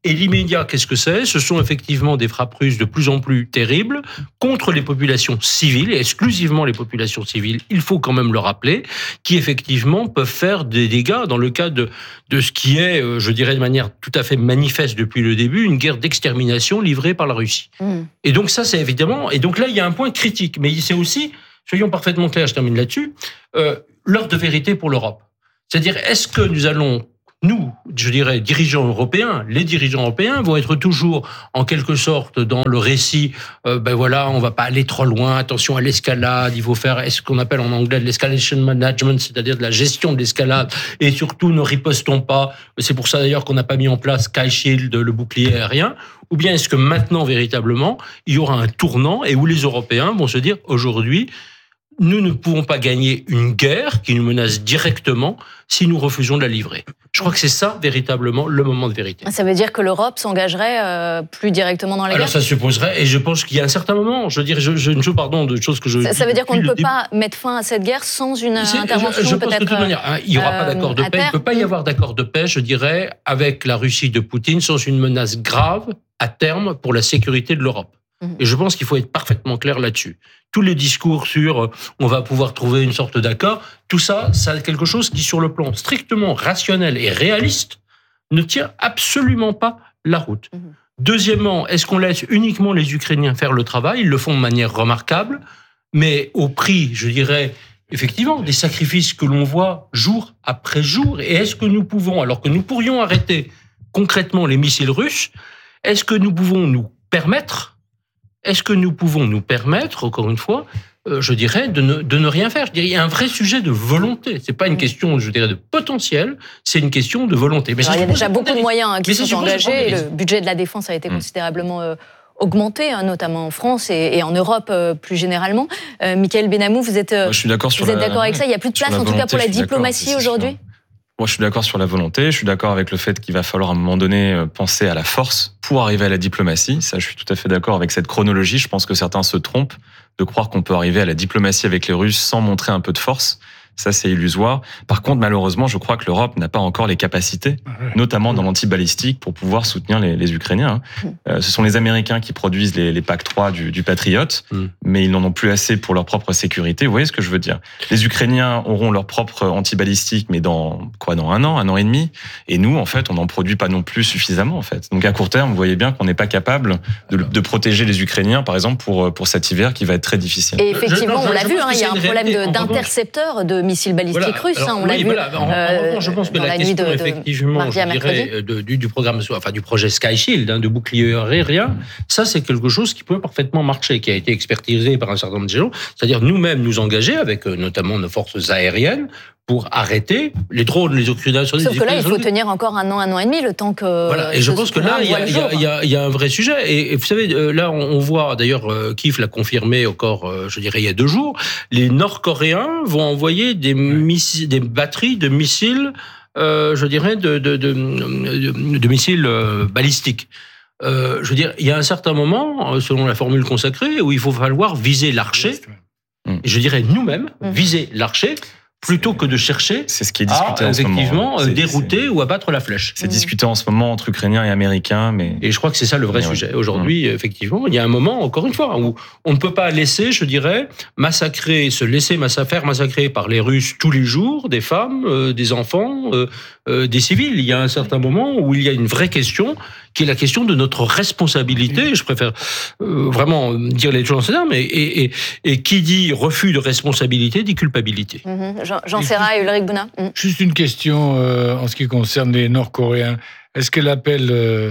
Et l'immédiat, qu'est-ce que c'est ? Ce sont effectivement des frappes russes de plus en plus terribles contre les populations civiles, et exclusivement les populations civiles, il faut quand même le rappeler, qui effectivement peuvent faire des dégâts dans le cas de ce qui est, je dirais de manière tout à fait manifeste depuis le début, une guerre d'extermination livrée par la Russie. Et donc ça, c'est évidemment... Et donc là, il y a un point critique, mais c'est aussi, soyons parfaitement clairs, je termine là-dessus, l'heure de vérité pour l'Europe. C'est-à-dire, est-ce que nous allons... Nous, je dirais, dirigeants européens, les dirigeants européens vont être toujours, en quelque sorte, dans le récit, voilà, on va pas aller trop loin, attention à l'escalade, il faut faire ce qu'on appelle en anglais de l'escalation management, c'est-à-dire de la gestion de l'escalade, et surtout ne ripostons pas, c'est pour ça d'ailleurs qu'on n'a pas mis en place Sky Shield, le bouclier aérien, ou bien est-ce que maintenant, véritablement, il y aura un tournant, et où les Européens vont se dire, aujourd'hui, nous ne pouvons pas gagner une guerre qui nous menace directement si nous refusons de la livrer. Je crois que c'est ça, véritablement, le moment de vérité.
Ça veut dire que l'Europe s'engagerait plus directement dans la guerre ?
Alors ça supposerait, et je pense qu'il y a un certain moment, je dirais, de choses que je...
Ça veut dire qu'on ne peut pas mettre fin à cette guerre sans une intervention
je pense
peut-être...
que de toute manière, il n'y aura pas d'accord de paix, il ne peut pas y avoir d'accord de paix, je dirais, avec la Russie de Poutine, sans une menace grave, à terme, pour la sécurité de l'Europe. Et je pense qu'il faut être parfaitement clair là-dessus. Tous les discours sur on va pouvoir trouver une sorte d'accord, tout ça, c'est quelque chose qui, sur le plan strictement rationnel et réaliste, ne tient absolument pas la route. Deuxièmement, est-ce qu'on laisse uniquement les Ukrainiens faire le travail ? Ils le font de manière remarquable, mais au prix, je dirais, effectivement, des sacrifices que l'on voit jour après jour. Et est-ce que nous pouvons, alors que nous pourrions arrêter concrètement les missiles russes, est-ce que nous pouvons nous permettre, encore une fois, je dirais, de ne rien faire. Je dirais, il y a un vrai sujet de volonté. C'est pas une question, je dirais, de potentiel, c'est une question de volonté. Mais
alors, il y a déjà beaucoup de moyens qui sont engagés. Et le budget de la défense a été considérablement augmenté, notamment en France et en Europe plus généralement. Michael Benamou, vous êtes,
je suis d'accord
avec ça ? Il n'y a plus de place, en tout cas, pour la diplomatie aujourd'hui ?
Moi, je suis d'accord sur la volonté. Je suis d'accord avec le fait qu'il va falloir à un moment donné penser à la force pour arriver à la diplomatie. Ça, je suis tout à fait d'accord avec cette chronologie. Je pense que certains se trompent de croire qu'on peut arriver à la diplomatie avec les Russes sans montrer un peu de force. Ça, c'est illusoire. Par contre, malheureusement, je crois que l'Europe n'a pas encore les capacités, notamment dans l'antibalistique, pour pouvoir soutenir les Ukrainiens. Ce sont les Américains qui produisent les PAC 3 du Patriot, mais ils n'en ont plus assez pour leur propre sécurité. Vous voyez ce que je veux dire ? Les Ukrainiens auront leur propre antibalistique, mais dans un an et demi. Et nous, en fait, on n'en produit pas non plus suffisamment, en fait. Donc, à court terme, vous voyez bien qu'on n'est pas capable de protéger les Ukrainiens, par exemple, pour cet hiver qui va être très difficile.
Et effectivement, on l'a vu, il y a un problème d'intercepteurs de missiles balistiques russes, on l'a vu.
Je pense que la question, effectivement, je dirais, du programme, enfin du projet Sky Shield, de bouclier aérien, ça c'est quelque chose qui peut parfaitement marcher, qui a été expertisé par un certain nombre de gens. C'est-à-dire nous-mêmes nous engager avec notamment nos forces aériennes pour arrêter les drones, les occupations.
Sauf que là, il faut tenir encore un an et demi, le temps que...
Voilà, et je pense que là, il y a un vrai sujet. Et vous savez, là, on voit, d'ailleurs, Kiev l'a confirmé encore, je dirais, il y a 2 jours, les Nord-Coréens vont envoyer des batteries de missiles, je dirais, de missiles balistiques. Je veux dire, il y a un certain moment, selon la formule consacrée, où il faut falloir viser l'archer. Et je dirais, nous-mêmes, viser l'archer, plutôt que de chercher
c'est ce qui est discuté en ce moment.
Effectivement, dérouter ou abattre la flèche.
C'est discuté en ce moment entre Ukrainiens et Américains.
Et je crois que c'est ça le vrai sujet. Aujourd'hui, effectivement, il y a un moment, encore une fois, où on ne peut pas laisser, je dirais, faire massacrer par les Russes tous les jours des femmes, des enfants, des civils. Il y a un certain moment où il y a une vraie question qui est la question de notre responsabilité. Je préfère vraiment dire les choses en ces termes. Et qui dit refus de responsabilité dit culpabilité.
Jean Serra et Ulrich Bouna.
Juste une question en ce qui concerne les Nord-Coréens. Est-ce que l'appel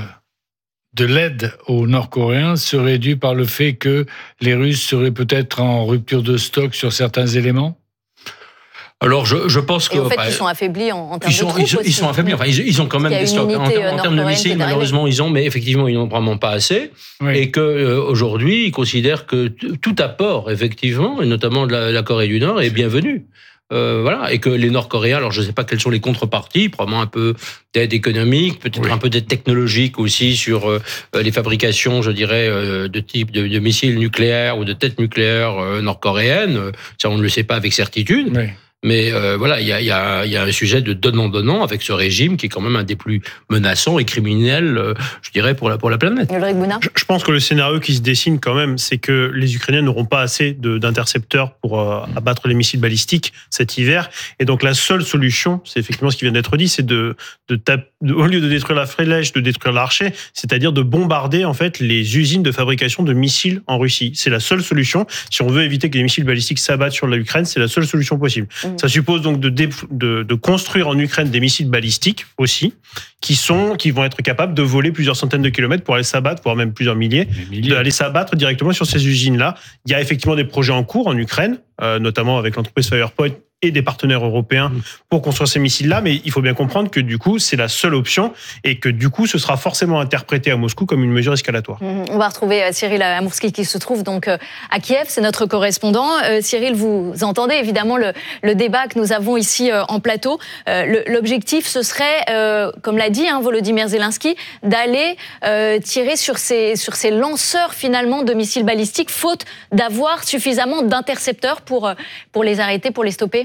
de l'aide aux Nord-Coréens serait dû par le fait que les Russes seraient peut-être en rupture de stock sur certains éléments ?
Alors, je pense que...
Et en fait, ils sont affaiblis en termes de troupes aussi.
Ils sont affaiblis. Enfin, ils ont quand même des stocks. En termes de missiles, malheureusement, mais effectivement, ils n'ont vraiment pas assez. Oui. Et qu'aujourd'hui, ils considèrent que tout apport, effectivement, et notamment de la Corée du Nord, est bienvenu. Voilà, et que les Nord-Coréens, alors je ne sais pas quelles sont les contreparties, probablement un peu d'aide économique, peut-être un peu d'aide technologique aussi sur les fabrications, je dirais, de type de missiles nucléaires ou de têtes nucléaires nord-coréennes. Ça, on ne le sait pas avec certitude. Oui. Mais voilà, il y a un sujet de donnant-donnant avec ce régime qui est quand même un des plus menaçants et criminels, je dirais, pour la planète.
Je pense que le scénario qui se dessine quand même, c'est que les Ukrainiens n'auront pas assez d'intercepteurs pour abattre les missiles balistiques cet hiver. Et donc la seule solution, c'est effectivement ce qui vient d'être dit, c'est au lieu de détruire la flèche, de détruire l'archer, c'est-à-dire de bombarder en fait les usines de fabrication de missiles en Russie. C'est la seule solution. Si on veut éviter que les missiles balistiques s'abattent sur l'Ukraine, c'est la seule solution possible. Ça suppose donc de construire en Ukraine des missiles balistiques aussi, qui vont être capables de voler plusieurs centaines de kilomètres pour aller s'abattre, voire même plusieurs milliers, d'aller s'abattre directement sur ces usines-là. Il y a effectivement des projets en cours en Ukraine, notamment avec l'entreprise Firepoint et des partenaires européens pour construire ces missiles-là, mais il faut bien comprendre que du coup, c'est la seule option et que du coup, ce sera forcément interprété à Moscou comme une mesure escalatoire.
On va retrouver Cyril Amourski qui se trouve donc à Kiev, c'est notre correspondant. Cyril, vous entendez évidemment le débat que nous avons ici en plateau. L'objectif, ce serait, comme l'a dit Volodymyr Zelensky, d'aller tirer sur ces lanceurs finalement de missiles balistiques, faute d'avoir suffisamment d'intercepteurs pour les arrêter, pour les stopper.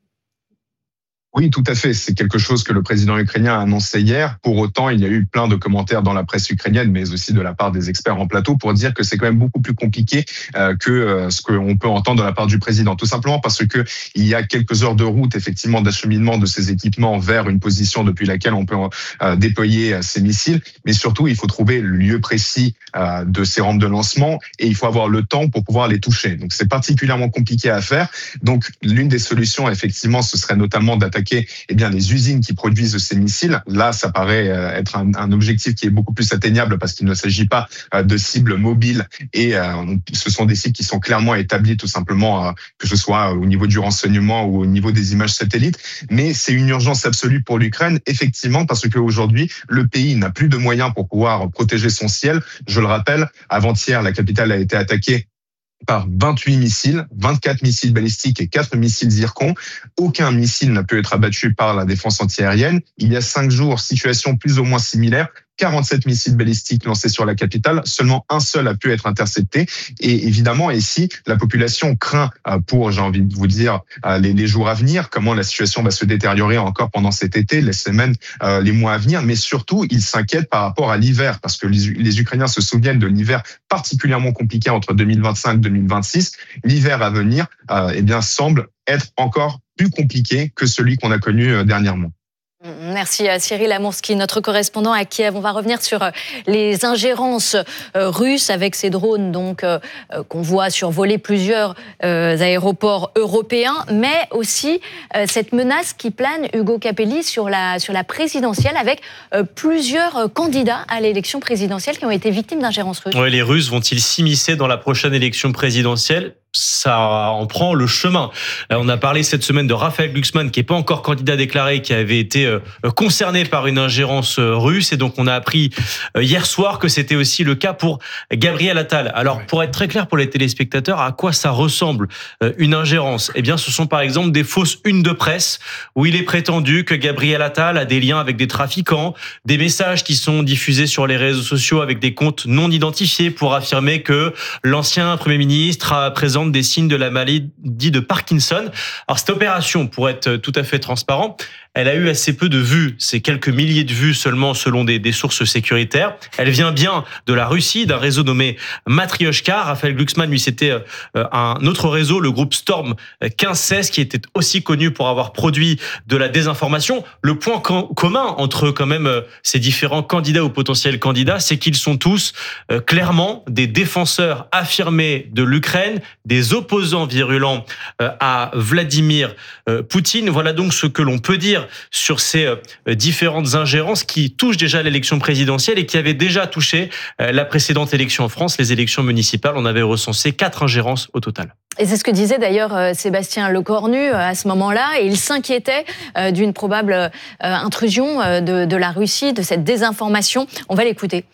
Oui, tout à fait. C'est quelque chose que le président ukrainien a annoncé hier. Pour autant, il y a eu plein de commentaires dans la presse ukrainienne, mais aussi de la part des experts en plateau, pour dire que c'est quand même beaucoup plus compliqué que ce qu'on peut entendre de la part du président. Tout simplement parce que il y a quelques heures de route, effectivement, d'acheminement de ces équipements vers une position depuis laquelle on peut déployer ces missiles. Mais surtout, il faut trouver le lieu précis de ces rampes de lancement et il faut avoir le temps pour pouvoir les toucher. Donc, c'est particulièrement compliqué à faire. Donc, l'une des solutions, effectivement, ce serait notamment d'attaquer les usines qui produisent ces missiles. Là, ça paraît être un objectif qui est beaucoup plus atteignable parce qu'il ne s'agit pas de cibles mobiles et ce sont des cibles qui sont clairement établies tout simplement, que ce soit au niveau du renseignement ou au niveau des images satellites. Mais c'est une urgence absolue pour l'Ukraine, effectivement, parce qu'aujourd'hui, le pays n'a plus de moyens pour pouvoir protéger son ciel. Je le rappelle, avant-hier, la capitale a été attaquée par 28 missiles, 24 missiles balistiques et 4 missiles Zircon. Aucun missile n'a pu être abattu par la défense antiaérienne. Il y a 5 jours, situation plus ou moins similaire. 47 missiles balistiques lancés sur la capitale, seulement un seul a pu être intercepté. Et évidemment, ici, la population craint pour, j'ai envie de vous dire, les jours à venir, comment la situation va se détériorer encore pendant cet été, les semaines, les mois à venir. Mais surtout, ils s'inquiètent par rapport à l'hiver, parce que les Ukrainiens se souviennent de l'hiver particulièrement compliqué entre 2025 et 2026. L'hiver à venir, semble être encore plus compliqué que celui qu'on a connu dernièrement.
Merci à Cyril Amourski, notre correspondant à Kiev. On va revenir sur les ingérences russes avec ces drones qu'on voit survoler plusieurs aéroports européens, mais aussi cette menace qui plane, Hugo Capelli, sur la présidentielle avec plusieurs candidats à l'élection présidentielle qui ont été victimes d'ingérences russes.
Ouais, les Russes vont-ils s'immiscer dans la prochaine élection présidentielle ? Ça en prend le chemin. On a parlé cette semaine de Raphaël Glucksmann, qui n'est pas encore candidat déclaré, qui avait été concerné par une ingérence russe. Et donc, on a appris hier soir que c'était aussi le cas pour Gabriel Attal. Alors, pour être très clair pour les téléspectateurs, à quoi ça ressemble une ingérence ? Eh bien, ce sont par exemple des fausses unes de presse où il est prétendu que Gabriel Attal a des liens avec des trafiquants, des messages qui sont diffusés sur les réseaux sociaux avec des comptes non identifiés pour affirmer que l'ancien Premier ministre présente des signes de la maladie de Parkinson. Alors, cette opération, pour être tout à fait transparent, elle a eu assez peu de vues. C'est quelques milliers de vues seulement selon des sources sécuritaires. Elle vient bien de la Russie, d'un réseau nommé Matryoshka. Raphaël Glucksmann, lui, c'était un autre réseau, le groupe Storm 1516, qui était aussi connu pour avoir produit de la désinformation. Le point commun entre quand même ces différents candidats ou potentiels candidats, c'est qu'ils sont tous clairement des défenseurs affirmés de l'Ukraine, des opposants virulents à Vladimir Poutine. Voilà donc ce que l'on peut dire sur ces différentes ingérences qui touchent déjà l'élection présidentielle et qui avaient déjà touché la précédente élection en France, les élections municipales. On avait recensé 4 ingérences au total.
Et c'est ce que disait d'ailleurs Sébastien Lecornu à ce moment-là. Et il s'inquiétait d'une probable intrusion de la Russie, de cette désinformation. On va l'écouter.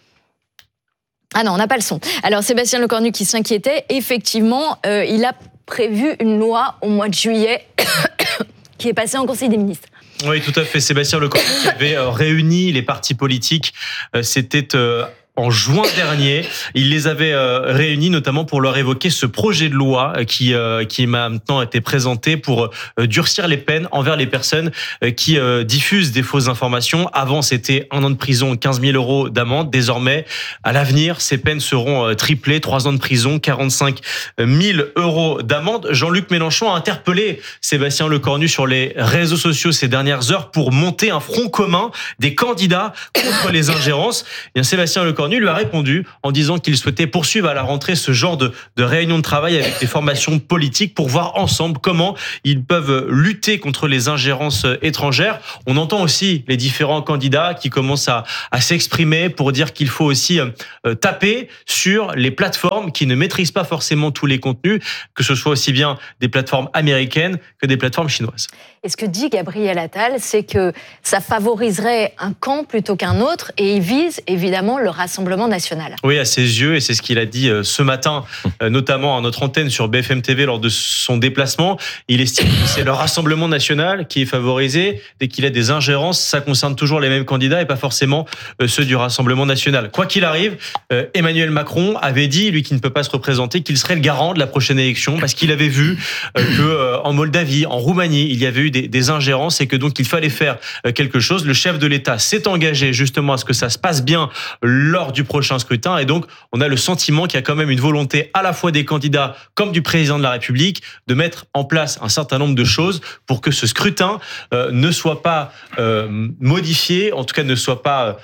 Ah non, on n'a pas le son. Alors Sébastien Lecornu qui s'inquiétait, effectivement, il a prévu une loi au mois de juillet qui est passée en Conseil des ministres.
Oui, tout à fait. Sébastien Lecornu qui avait réuni les partis politiques. C'était en juin dernier. Il les avait réunis notamment pour leur évoquer ce projet de loi qui m'a maintenant été présenté pour durcir les peines envers les personnes qui diffusent des fausses informations. Avant, c'était 1 an de prison, 15 000 euros d'amende. Désormais, à l'avenir, ces peines seront triplées, 3 ans de prison, 45 000 euros d'amende. Jean-Luc Mélenchon a interpellé Sébastien Lecornu sur les réseaux sociaux ces dernières heures pour monter un front commun des candidats contre les ingérences. Et bien, Sébastien Lecornu lui a répondu en disant qu'il souhaitait poursuivre à la rentrée ce genre de réunion de travail avec les formations politiques pour voir ensemble comment ils peuvent lutter contre les ingérences étrangères. On entend aussi les différents candidats qui commencent à s'exprimer pour dire qu'il faut aussi taper sur les plateformes qui ne maîtrisent pas forcément tous les contenus, que ce soit aussi bien des plateformes américaines que des plateformes chinoises.
Et ce que dit Gabriel Attal, c'est que ça favoriserait un camp plutôt qu'un autre et il vise évidemment le Rassemblement national.
Oui, à ses yeux, et c'est ce qu'il a dit ce matin, notamment à notre antenne sur BFM TV lors de son déplacement. Il estime que c'est le Rassemblement national qui est favorisé. Dès qu'il y a des ingérences, ça concerne toujours les mêmes candidats et pas forcément ceux du Rassemblement national. Quoi qu'il arrive, Emmanuel Macron avait dit, lui qui ne peut pas se représenter, qu'il serait le garant de la prochaine élection parce qu'il avait vu que en Moldavie, en Roumanie, il y avait eu des ingérences et que donc il fallait faire quelque chose. Le chef de l'État s'est engagé justement à ce que ça se passe bien lors du prochain scrutin et donc on a le sentiment qu'il y a quand même une volonté à la fois des candidats comme du président de la République de mettre en place un certain nombre de choses pour que ce scrutin ne soit pas modifié, en tout cas ne soit pas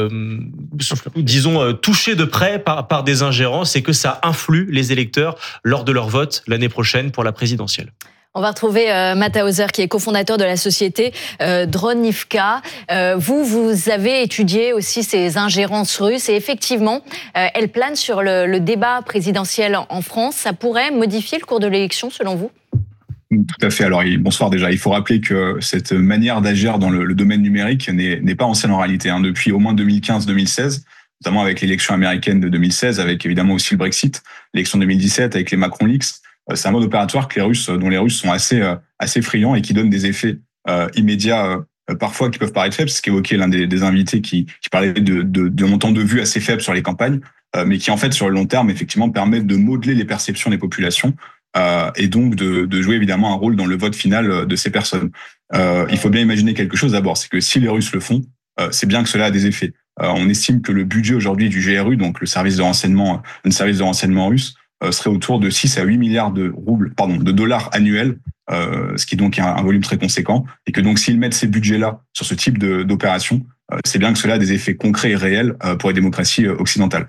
disons touché de près par des ingérences et que ça influe les électeurs lors de leur vote l'année prochaine pour la présidentielle.
On va retrouver Matt Hauser, qui est cofondateur de la société Dronivka. Vous avez étudié aussi ces ingérences russes et effectivement, elles planent sur le débat présidentiel en France. Ça pourrait modifier le cours de l'élection, selon vous ?
Tout à fait. Alors, bonsoir déjà. Il faut rappeler que cette manière d'agir dans le domaine numérique n'est pas ancienne en réalité. Depuis au moins 2015-2016, notamment avec l'élection américaine de 2016, avec évidemment aussi le Brexit, l'élection 2017 avec les Macron Leaks. C'est un mode opératoire que dont les Russes sont assez friands et qui donne des effets immédiats, parfois qui peuvent paraître faibles. C'est ce qu'évoquait l'un des invités qui parlait de montants de vues assez faibles sur les campagnes, mais qui en fait sur le long terme effectivement permettent de modeler les perceptions des populations et donc de jouer évidemment un rôle dans le vote final de ces personnes. Il faut bien imaginer quelque chose d'abord, c'est que si les Russes le font, c'est bien que cela a des effets. On estime que le budget aujourd'hui du GRU, donc le service de renseignement russe, serait autour de 6 à 8 milliards de dollars annuels, ce qui est donc un volume très conséquent, et que donc s'ils mettent ces budgets-là sur ce type d'opération, c'est bien que cela a des effets concrets et réels pour les démocraties occidentales.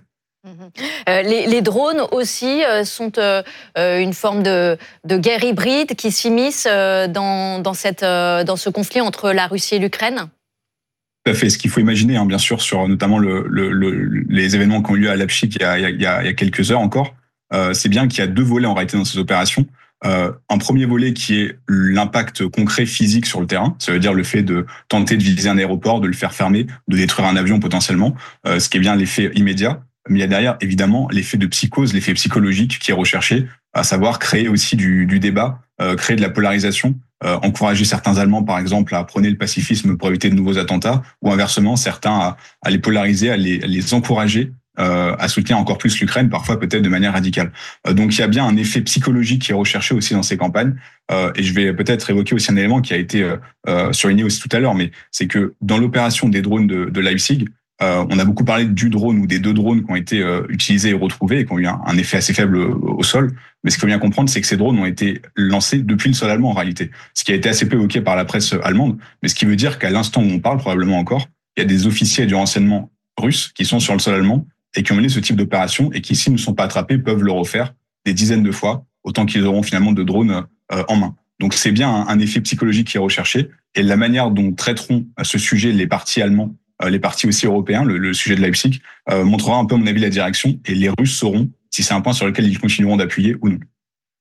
Les drones aussi sont une forme de guerre hybride qui s'immisce dans ce conflit entre la Russie et l'Ukraine.
Tout à fait. Ce qu'il faut imaginer, bien sûr, sur notamment les événements qui ont eu lieu à Leipzig il y a quelques heures encore, c'est bien qu'il y a 2 volets en réalité dans ces opérations. Un premier volet qui est l'impact concret physique sur le terrain, ça veut dire le fait de tenter de viser un aéroport, de le faire fermer, de détruire un avion potentiellement, ce qui est bien l'effet immédiat. Mais il y a derrière évidemment l'effet de psychose, l'effet psychologique qui est recherché, à savoir créer aussi du débat, créer de la polarisation, encourager certains Allemands par exemple à prôner le pacifisme pour éviter de nouveaux attentats, ou inversement certains à les polariser, à les encourager à soutenir encore plus l'Ukraine, parfois peut-être de manière radicale. Donc il y a bien un effet psychologique qui est recherché aussi dans ces campagnes. Et je vais peut-être évoquer aussi un élément qui a été surligné aussi tout à l'heure, mais c'est que dans l'opération des drones de Leipzig, on a beaucoup parlé du drone ou des 2 drones qui ont été utilisés et retrouvés et qui ont eu un effet assez faible au sol. Mais ce qu'il faut bien comprendre, c'est que ces drones ont été lancés depuis le sol allemand en réalité. Ce qui a été assez peu évoqué par la presse allemande, mais ce qui veut dire qu'à l'instant où on parle, probablement encore, il y a des officiers du renseignement russes qui sont sur le sol allemand et qui ont mené ce type d'opération et qui, s'ils ne sont pas attrapés, peuvent le refaire des dizaines de fois, autant qu'ils auront finalement de drones en main. Donc c'est bien un effet psychologique qui est recherché et la manière dont traiteront ce sujet les partis allemands, les partis aussi européens, le sujet de Leipzig, montrera un peu à mon avis la direction et les Russes sauront si c'est un point sur lequel ils continueront d'appuyer ou non.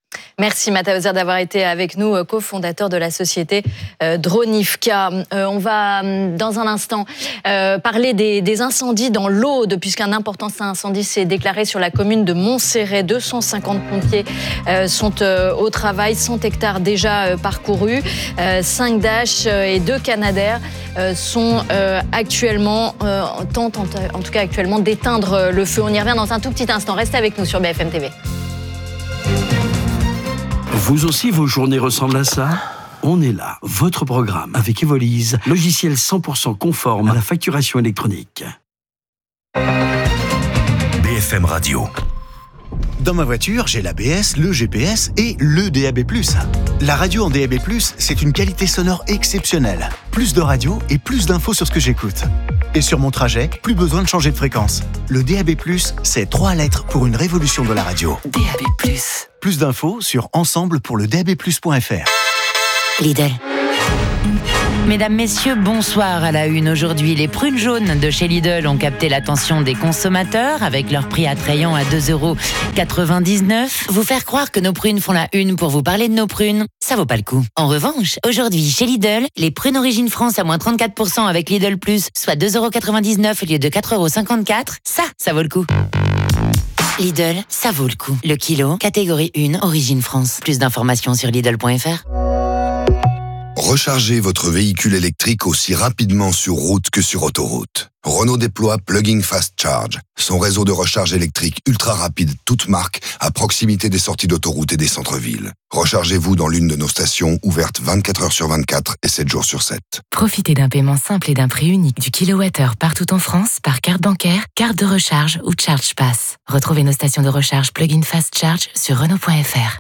Merci Mathieu Hauser d'avoir été avec nous, cofondateur de la société Dronifka. On va dans un instant parler des incendies dans l'Aude, puisqu'un important incendie s'est déclaré sur la commune de Montserrat. 250 pompiers sont au travail, 100 hectares déjà parcourus, 5 Dash et 2 Canadair sont actuellement, tentent en tout cas actuellement d'éteindre le feu. On y revient dans un tout petit instant. Restez avec nous sur BFM TV.
Vous aussi, vos journées ressemblent à ça ? On est là, votre programme, avec Evolise, logiciel 100% conforme à la facturation électronique.
BFM Radio. Dans ma voiture, j'ai l'ABS, le GPS et le DAB+. La radio en DAB+, c'est une qualité sonore exceptionnelle. Plus de radio et plus d'infos sur ce que j'écoute. Et sur mon trajet, plus besoin de changer de fréquence. Le DAB+, c'est 3 lettres pour une révolution de la radio.
DAB+.
Plus d'infos sur ensemble-pour-le-DAB+.fr.
Lidl. Mesdames, messieurs, bonsoir à la une. Aujourd'hui, les prunes jaunes de chez Lidl ont capté l'attention des consommateurs avec leur prix attrayant à 2,99 €. Vous faire croire que nos prunes font la une pour vous parler de nos prunes, ça vaut pas le coup. En revanche, aujourd'hui, chez Lidl, les prunes Origine France à moins 34% avec Lidl+, soit 2,99 € au lieu de 4,54 €, ça vaut le coup. Lidl, ça vaut le coup. Le kilo, catégorie 1, Origine France. Plus d'informations sur Lidl.fr.
Rechargez votre véhicule électrique aussi rapidement sur route que sur autoroute. Renault déploie Plug-in Fast Charge, son réseau de recharge électrique ultra rapide, toute marque, à proximité des sorties d'autoroute et des centres-villes. Rechargez-vous dans l'une de nos stations, ouvertes 24 heures sur 24 et 7 jours sur 7.
Profitez d'un paiement simple et d'un prix unique du kilowattheure partout en France par carte bancaire, carte de recharge ou Charge Pass. Retrouvez nos stations de recharge Plug-in Fast Charge sur Renault.fr.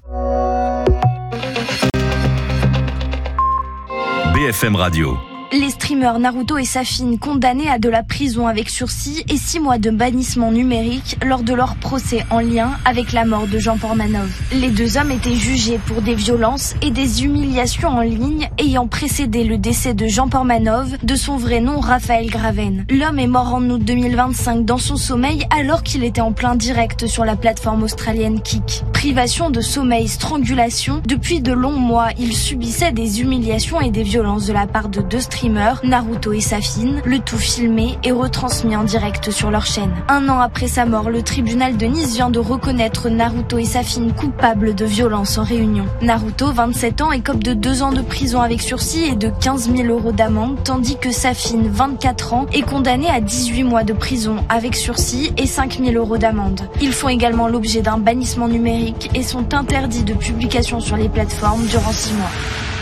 BFM Radio.
Les streamers Naruto et Safin condamnés à de la prison avec sursis et 6 mois de bannissement numérique lors de leur procès en lien avec la mort de Jean Portmanov. Les 2 hommes étaient jugés pour des violences et des humiliations en ligne ayant précédé le décès de Jean Portmanov, de son vrai nom Raphaël Graven. L'homme est mort en août 2025 dans son sommeil alors qu'il était en plein direct sur la plateforme australienne Kik. Privation de sommeil, strangulation, depuis de longs mois, il subissait des humiliations et des violences de la part de 2 streamers, Naruto et Safin, le tout filmé et retransmis en direct sur leur chaîne. 1 an après sa mort, le tribunal de Nice vient de reconnaître Naruto et Safin coupables de violences en réunion. Naruto, 27 ans, écope de 2 ans de prison avec sursis et de 15 000 € d'amende, tandis que Safin, 24 ans, est condamné à 18 mois de prison avec sursis et 5 000 € d'amende. Ils font également l'objet d'un bannissement numérique et sont interdits de publication sur les plateformes durant 6 mois.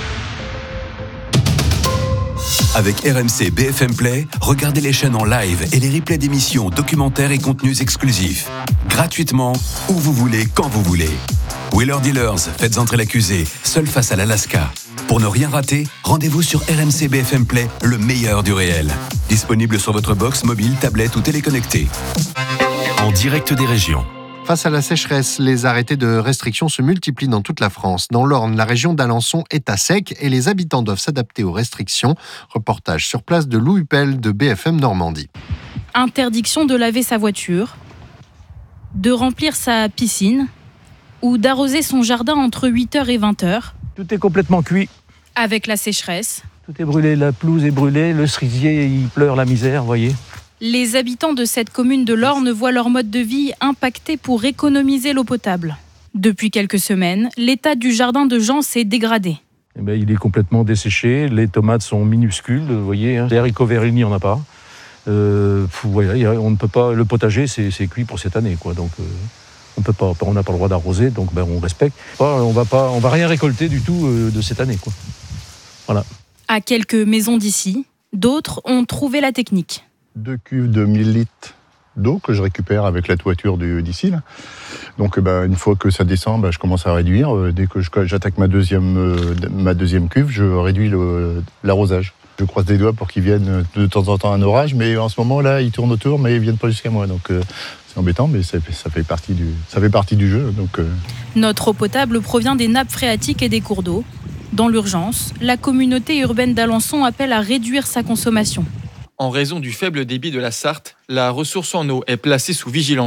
Avec RMC BFM Play, regardez les chaînes en live et les replays d'émissions, documentaires et contenus exclusifs. Gratuitement, où vous voulez, quand vous voulez. Wheeler Dealers, faites entrer l'accusé, seul face à l'Alaska. Pour ne rien rater, rendez-vous sur RMC BFM Play, le meilleur du réel. Disponible sur votre box, mobile, tablette ou téléconnecté. En direct des régions.
Face à la sécheresse, les arrêtés de restriction se multiplient dans toute la France. Dans l'Orne, la région d'Alençon est à sec et les habitants doivent s'adapter aux restrictions. Reportage sur place de Lou Huppel de BFM Normandie.
Interdiction de laver sa voiture, de remplir sa piscine ou d'arroser son jardin entre 8h et 20h.
Tout est complètement cuit.
Avec la sécheresse.
Tout est brûlé, la pelouse est brûlée, le cerisier, il pleure la misère, vous voyez.
Les habitants de cette commune de l'Orne voient leur mode de vie impacté pour économiser l'eau potable. Depuis quelques semaines, l'état du jardin de Jean s'est dégradé.
Il est complètement desséché, les tomates sont minuscules, vous voyez. Les haricots verts, il n'y en a pas. Voilà, on ne peut pas. Le potager, c'est cuit pour cette année, quoi. Donc on peut pas, on n'a pas le droit d'arroser, donc on respecte. On va rien récolter du tout de cette année, quoi. Voilà.
À quelques maisons d'ici, d'autres ont trouvé la technique.
2 cuves de 1000 litres d'eau que je récupère avec la toiture d'ici. Là. Donc une fois que ça descend, je commence à réduire. Dès que j'attaque ma deuxième cuve, je réduis l'arrosage. Je croise les doigts pour qu'il vienne de temps en temps un orage, mais en ce moment là, ils tournent autour, mais ils viennent pas jusqu'à moi. Donc c'est embêtant, mais ça fait partie du jeu. Donc,
Notre eau potable provient des nappes phréatiques et des cours d'eau. Dans l'urgence, la communauté urbaine d'Alençon appelle à réduire sa consommation.
En raison du faible débit de la Sarthe, la ressource en eau est placée sous vigilance.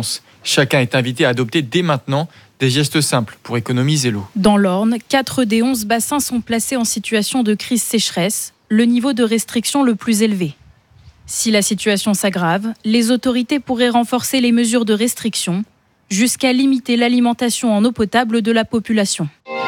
Chacun est invité à adopter dès maintenant des gestes simples pour économiser l'eau.
Dans l'Orne, 4 des 11 bassins sont placés en situation de crise sécheresse, le niveau de restriction le plus élevé. Si la situation s'aggrave, les autorités pourraient renforcer les mesures de restriction jusqu'à limiter l'alimentation en eau potable de la population.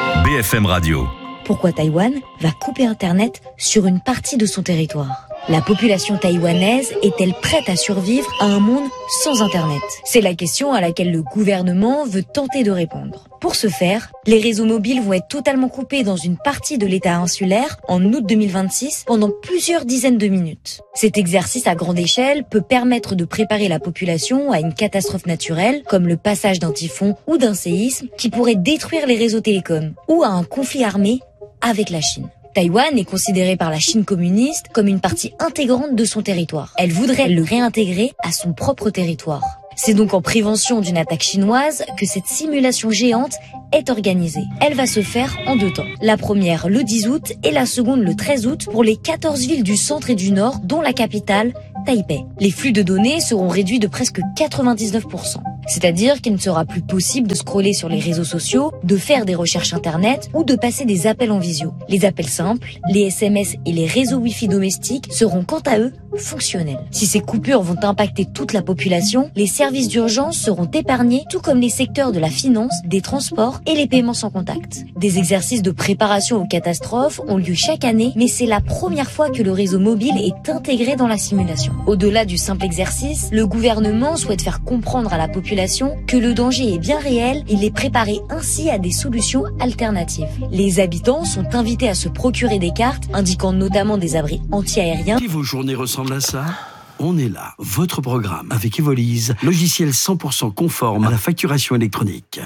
BFM Radio.
Pourquoi Taïwan va couper Internet sur une partie de son territoire ? La population taïwanaise est-elle prête à survivre à un monde sans Internet ? C'est la question à laquelle le gouvernement veut tenter de répondre. Pour ce faire, les réseaux mobiles vont être totalement coupés dans une partie de l'État insulaire en août 2026 pendant plusieurs dizaines de minutes. Cet exercice à grande échelle peut permettre de préparer la population à une catastrophe naturelle comme le passage d'un typhon ou d'un séisme qui pourrait détruire les réseaux télécoms ou à un conflit armé avec la Chine. Taïwan est considéré par la Chine communiste comme une partie intégrante de son territoire. Elle voudrait le réintégrer à son propre territoire. C'est donc en prévention d'une attaque chinoise que cette simulation géante est organisée. Elle va se faire en 2 temps. La première le 10 août et la seconde le 13 août pour les 14 villes du centre et du nord, dont la capitale, Taipei. Les flux de données seront réduits de presque 99%. C'est-à-dire qu'il ne sera plus possible de scroller sur les réseaux sociaux, de faire des recherches internet ou de passer des appels en visio. Les appels simples, les SMS et les réseaux Wi-Fi domestiques seront quant à eux fonctionnels. Si ces coupures vont impacter toute la population, les services d'urgence seront épargnés, tout comme les secteurs de la finance, des transports et les paiements sans contact. Des exercices de préparation aux catastrophes ont lieu chaque année, mais c'est la première fois que le réseau mobile est intégré dans la simulation. Au-delà du simple exercice, le gouvernement souhaite faire comprendre à la population que le danger est bien réel et les préparer ainsi à des solutions alternatives. Les habitants sont invités à se procurer des cartes indiquant notamment des abris anti-aériens.
Si vos journées ressemblent à ça, on est là. Votre programme avec Evolise, logiciel 100% conforme à la facturation électronique.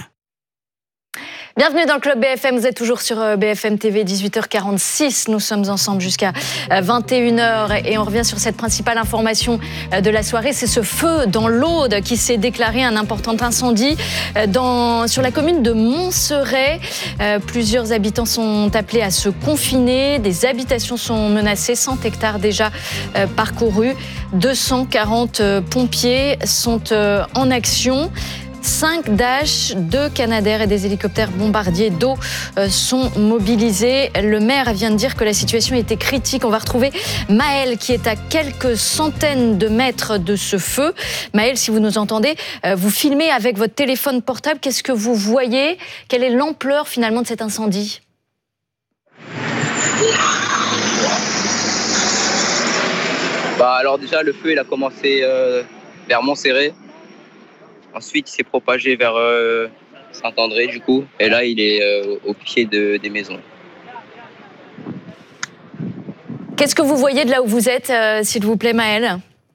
Bienvenue dans le Club BFM, vous êtes toujours sur BFM TV, 18h46. Nous sommes ensemble jusqu'à 21h et on revient sur cette principale information de la soirée. C'est ce feu dans l'Aude qui s'est déclaré un important incendie sur la commune de Montserrat. Plusieurs habitants sont appelés à se confiner. Des habitations sont menacées, 100 hectares déjà parcourus. 240 pompiers sont en action. 5 Dash, 2 Canadair et des hélicoptères bombardiers d'eau sont mobilisés. Le maire vient de dire que la situation était critique. On va retrouver Maëlle qui est à quelques centaines de mètres de ce feu. Maëlle, si vous nous entendez, vous filmez avec votre téléphone portable. Qu'est-ce que vous voyez ? Quelle est l'ampleur finalement de cet incendie ?
Alors déjà, le feu il a commencé vers Montserrat. Ensuite, il s'est propagé vers Saint-André, du coup. Et là, il est au pied des maisons.
Qu'est-ce que vous voyez de là où vous êtes, s'il vous plaît, Maëlle ?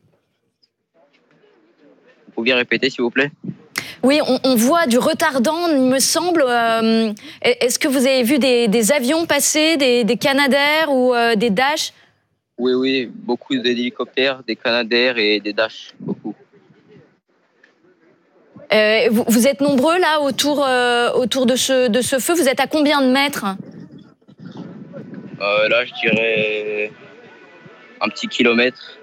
Vous pouviez répéter, s'il vous plaît ?
Oui, on voit du retardant, il me semble. Est-ce que vous avez vu des avions passer, des Canadair ou des Dash ?
Oui, beaucoup d'hélicoptères, des Canadair et des Dash, beaucoup.
Vous êtes nombreux là autour de ce feu. Vous êtes à combien de mètres ?
Là, je dirais un petit kilomètre.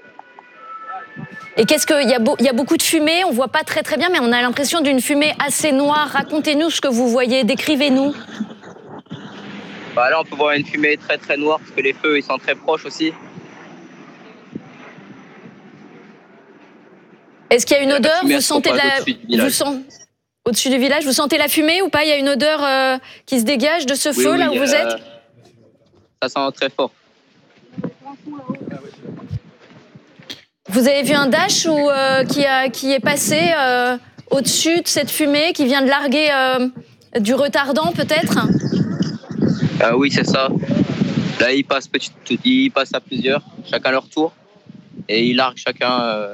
Et qu'est-ce qu'il y a beaucoup de fumée. On voit pas très très bien, mais on a l'impression d'une fumée assez noire. Racontez-nous ce que vous voyez. Décrivez-nous.
Là, on peut voir une fumée très très noire parce que les feux ils sont très proches aussi.
Est-ce qu'il y a une odeur ? Vous sentez au-dessus du village, vous sentez la fumée ou pas ? Il y a une odeur qui se dégage de ce feu là où vous êtes ?
Ça sent très fort.
Vous avez vu un Dash qui est passé au-dessus de cette fumée, qui vient de larguer du retardant peut-être ?
Oui, c'est ça. Là, il passe à plusieurs, chacun leur tour, et il largue chacun.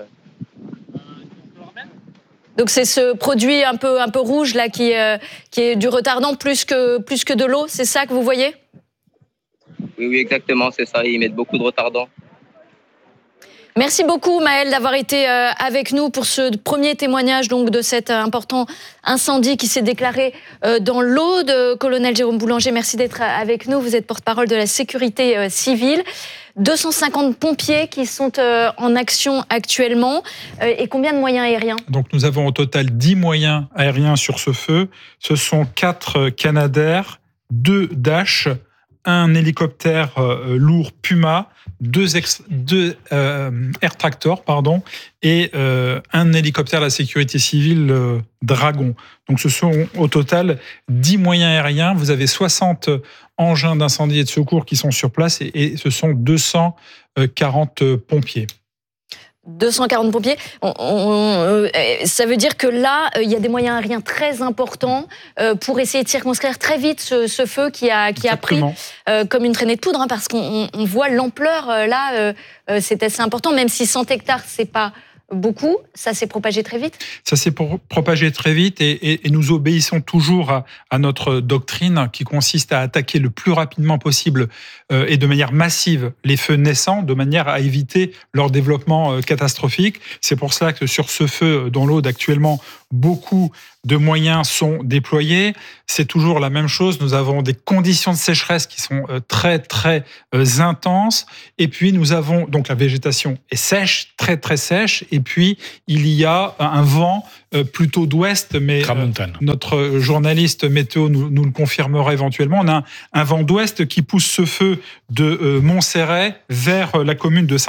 Donc c'est ce produit un peu rouge là qui est du retardant plus que de l'eau, c'est ça que vous voyez ?
Oui, exactement, c'est ça. Ils mettent beaucoup de retardant.
Merci beaucoup Maëlle d'avoir été avec nous pour ce premier témoignage donc de cet important incendie qui s'est déclaré dans l'Aude. Colonel Jérôme Boulanger, merci d'être avec nous. Vous êtes porte-parole de la sécurité civile. 250 pompiers qui sont en action actuellement. Et combien de moyens aériens ?
Donc nous avons au total 10 moyens aériens sur ce feu. Ce sont 4 Canadair, 2 Dash, un hélicoptère lourd Puma, 2 Air Tractor, et un hélicoptère de la sécurité civile Dragon. Donc ce sont au total 10 moyens aériens. Vous avez 60 engins d'incendie et de secours qui sont sur place et ce sont 240 pompiers.
240 pompiers. Ça veut dire que là, il y a des moyens aériens très importants pour essayer de circonscrire très vite ce feu qui a pris comme une traînée de poudre, parce qu'on voit l'ampleur là. C'est assez important, même si 100 hectares, c'est pas beaucoup, ça s'est propagé très vite.
Ça s'est propagé très vite et nous obéissons toujours à notre doctrine qui consiste à attaquer le plus rapidement possible et de manière massive les feux naissants, de manière à éviter leur développement catastrophique. C'est pour cela que sur ce feu dans l'Aude actuellement, beaucoup de moyens sont déployés. C'est toujours la même chose. Nous avons des conditions de sécheresse qui sont très, très intenses. Et puis, nous avons, donc la végétation est sèche, très, très sèche. Et puis, il y a un vent plutôt d'ouest, mais notre journaliste météo nous le confirmera éventuellement. On a un vent d'ouest qui pousse ce feu de Montserrat vers la commune de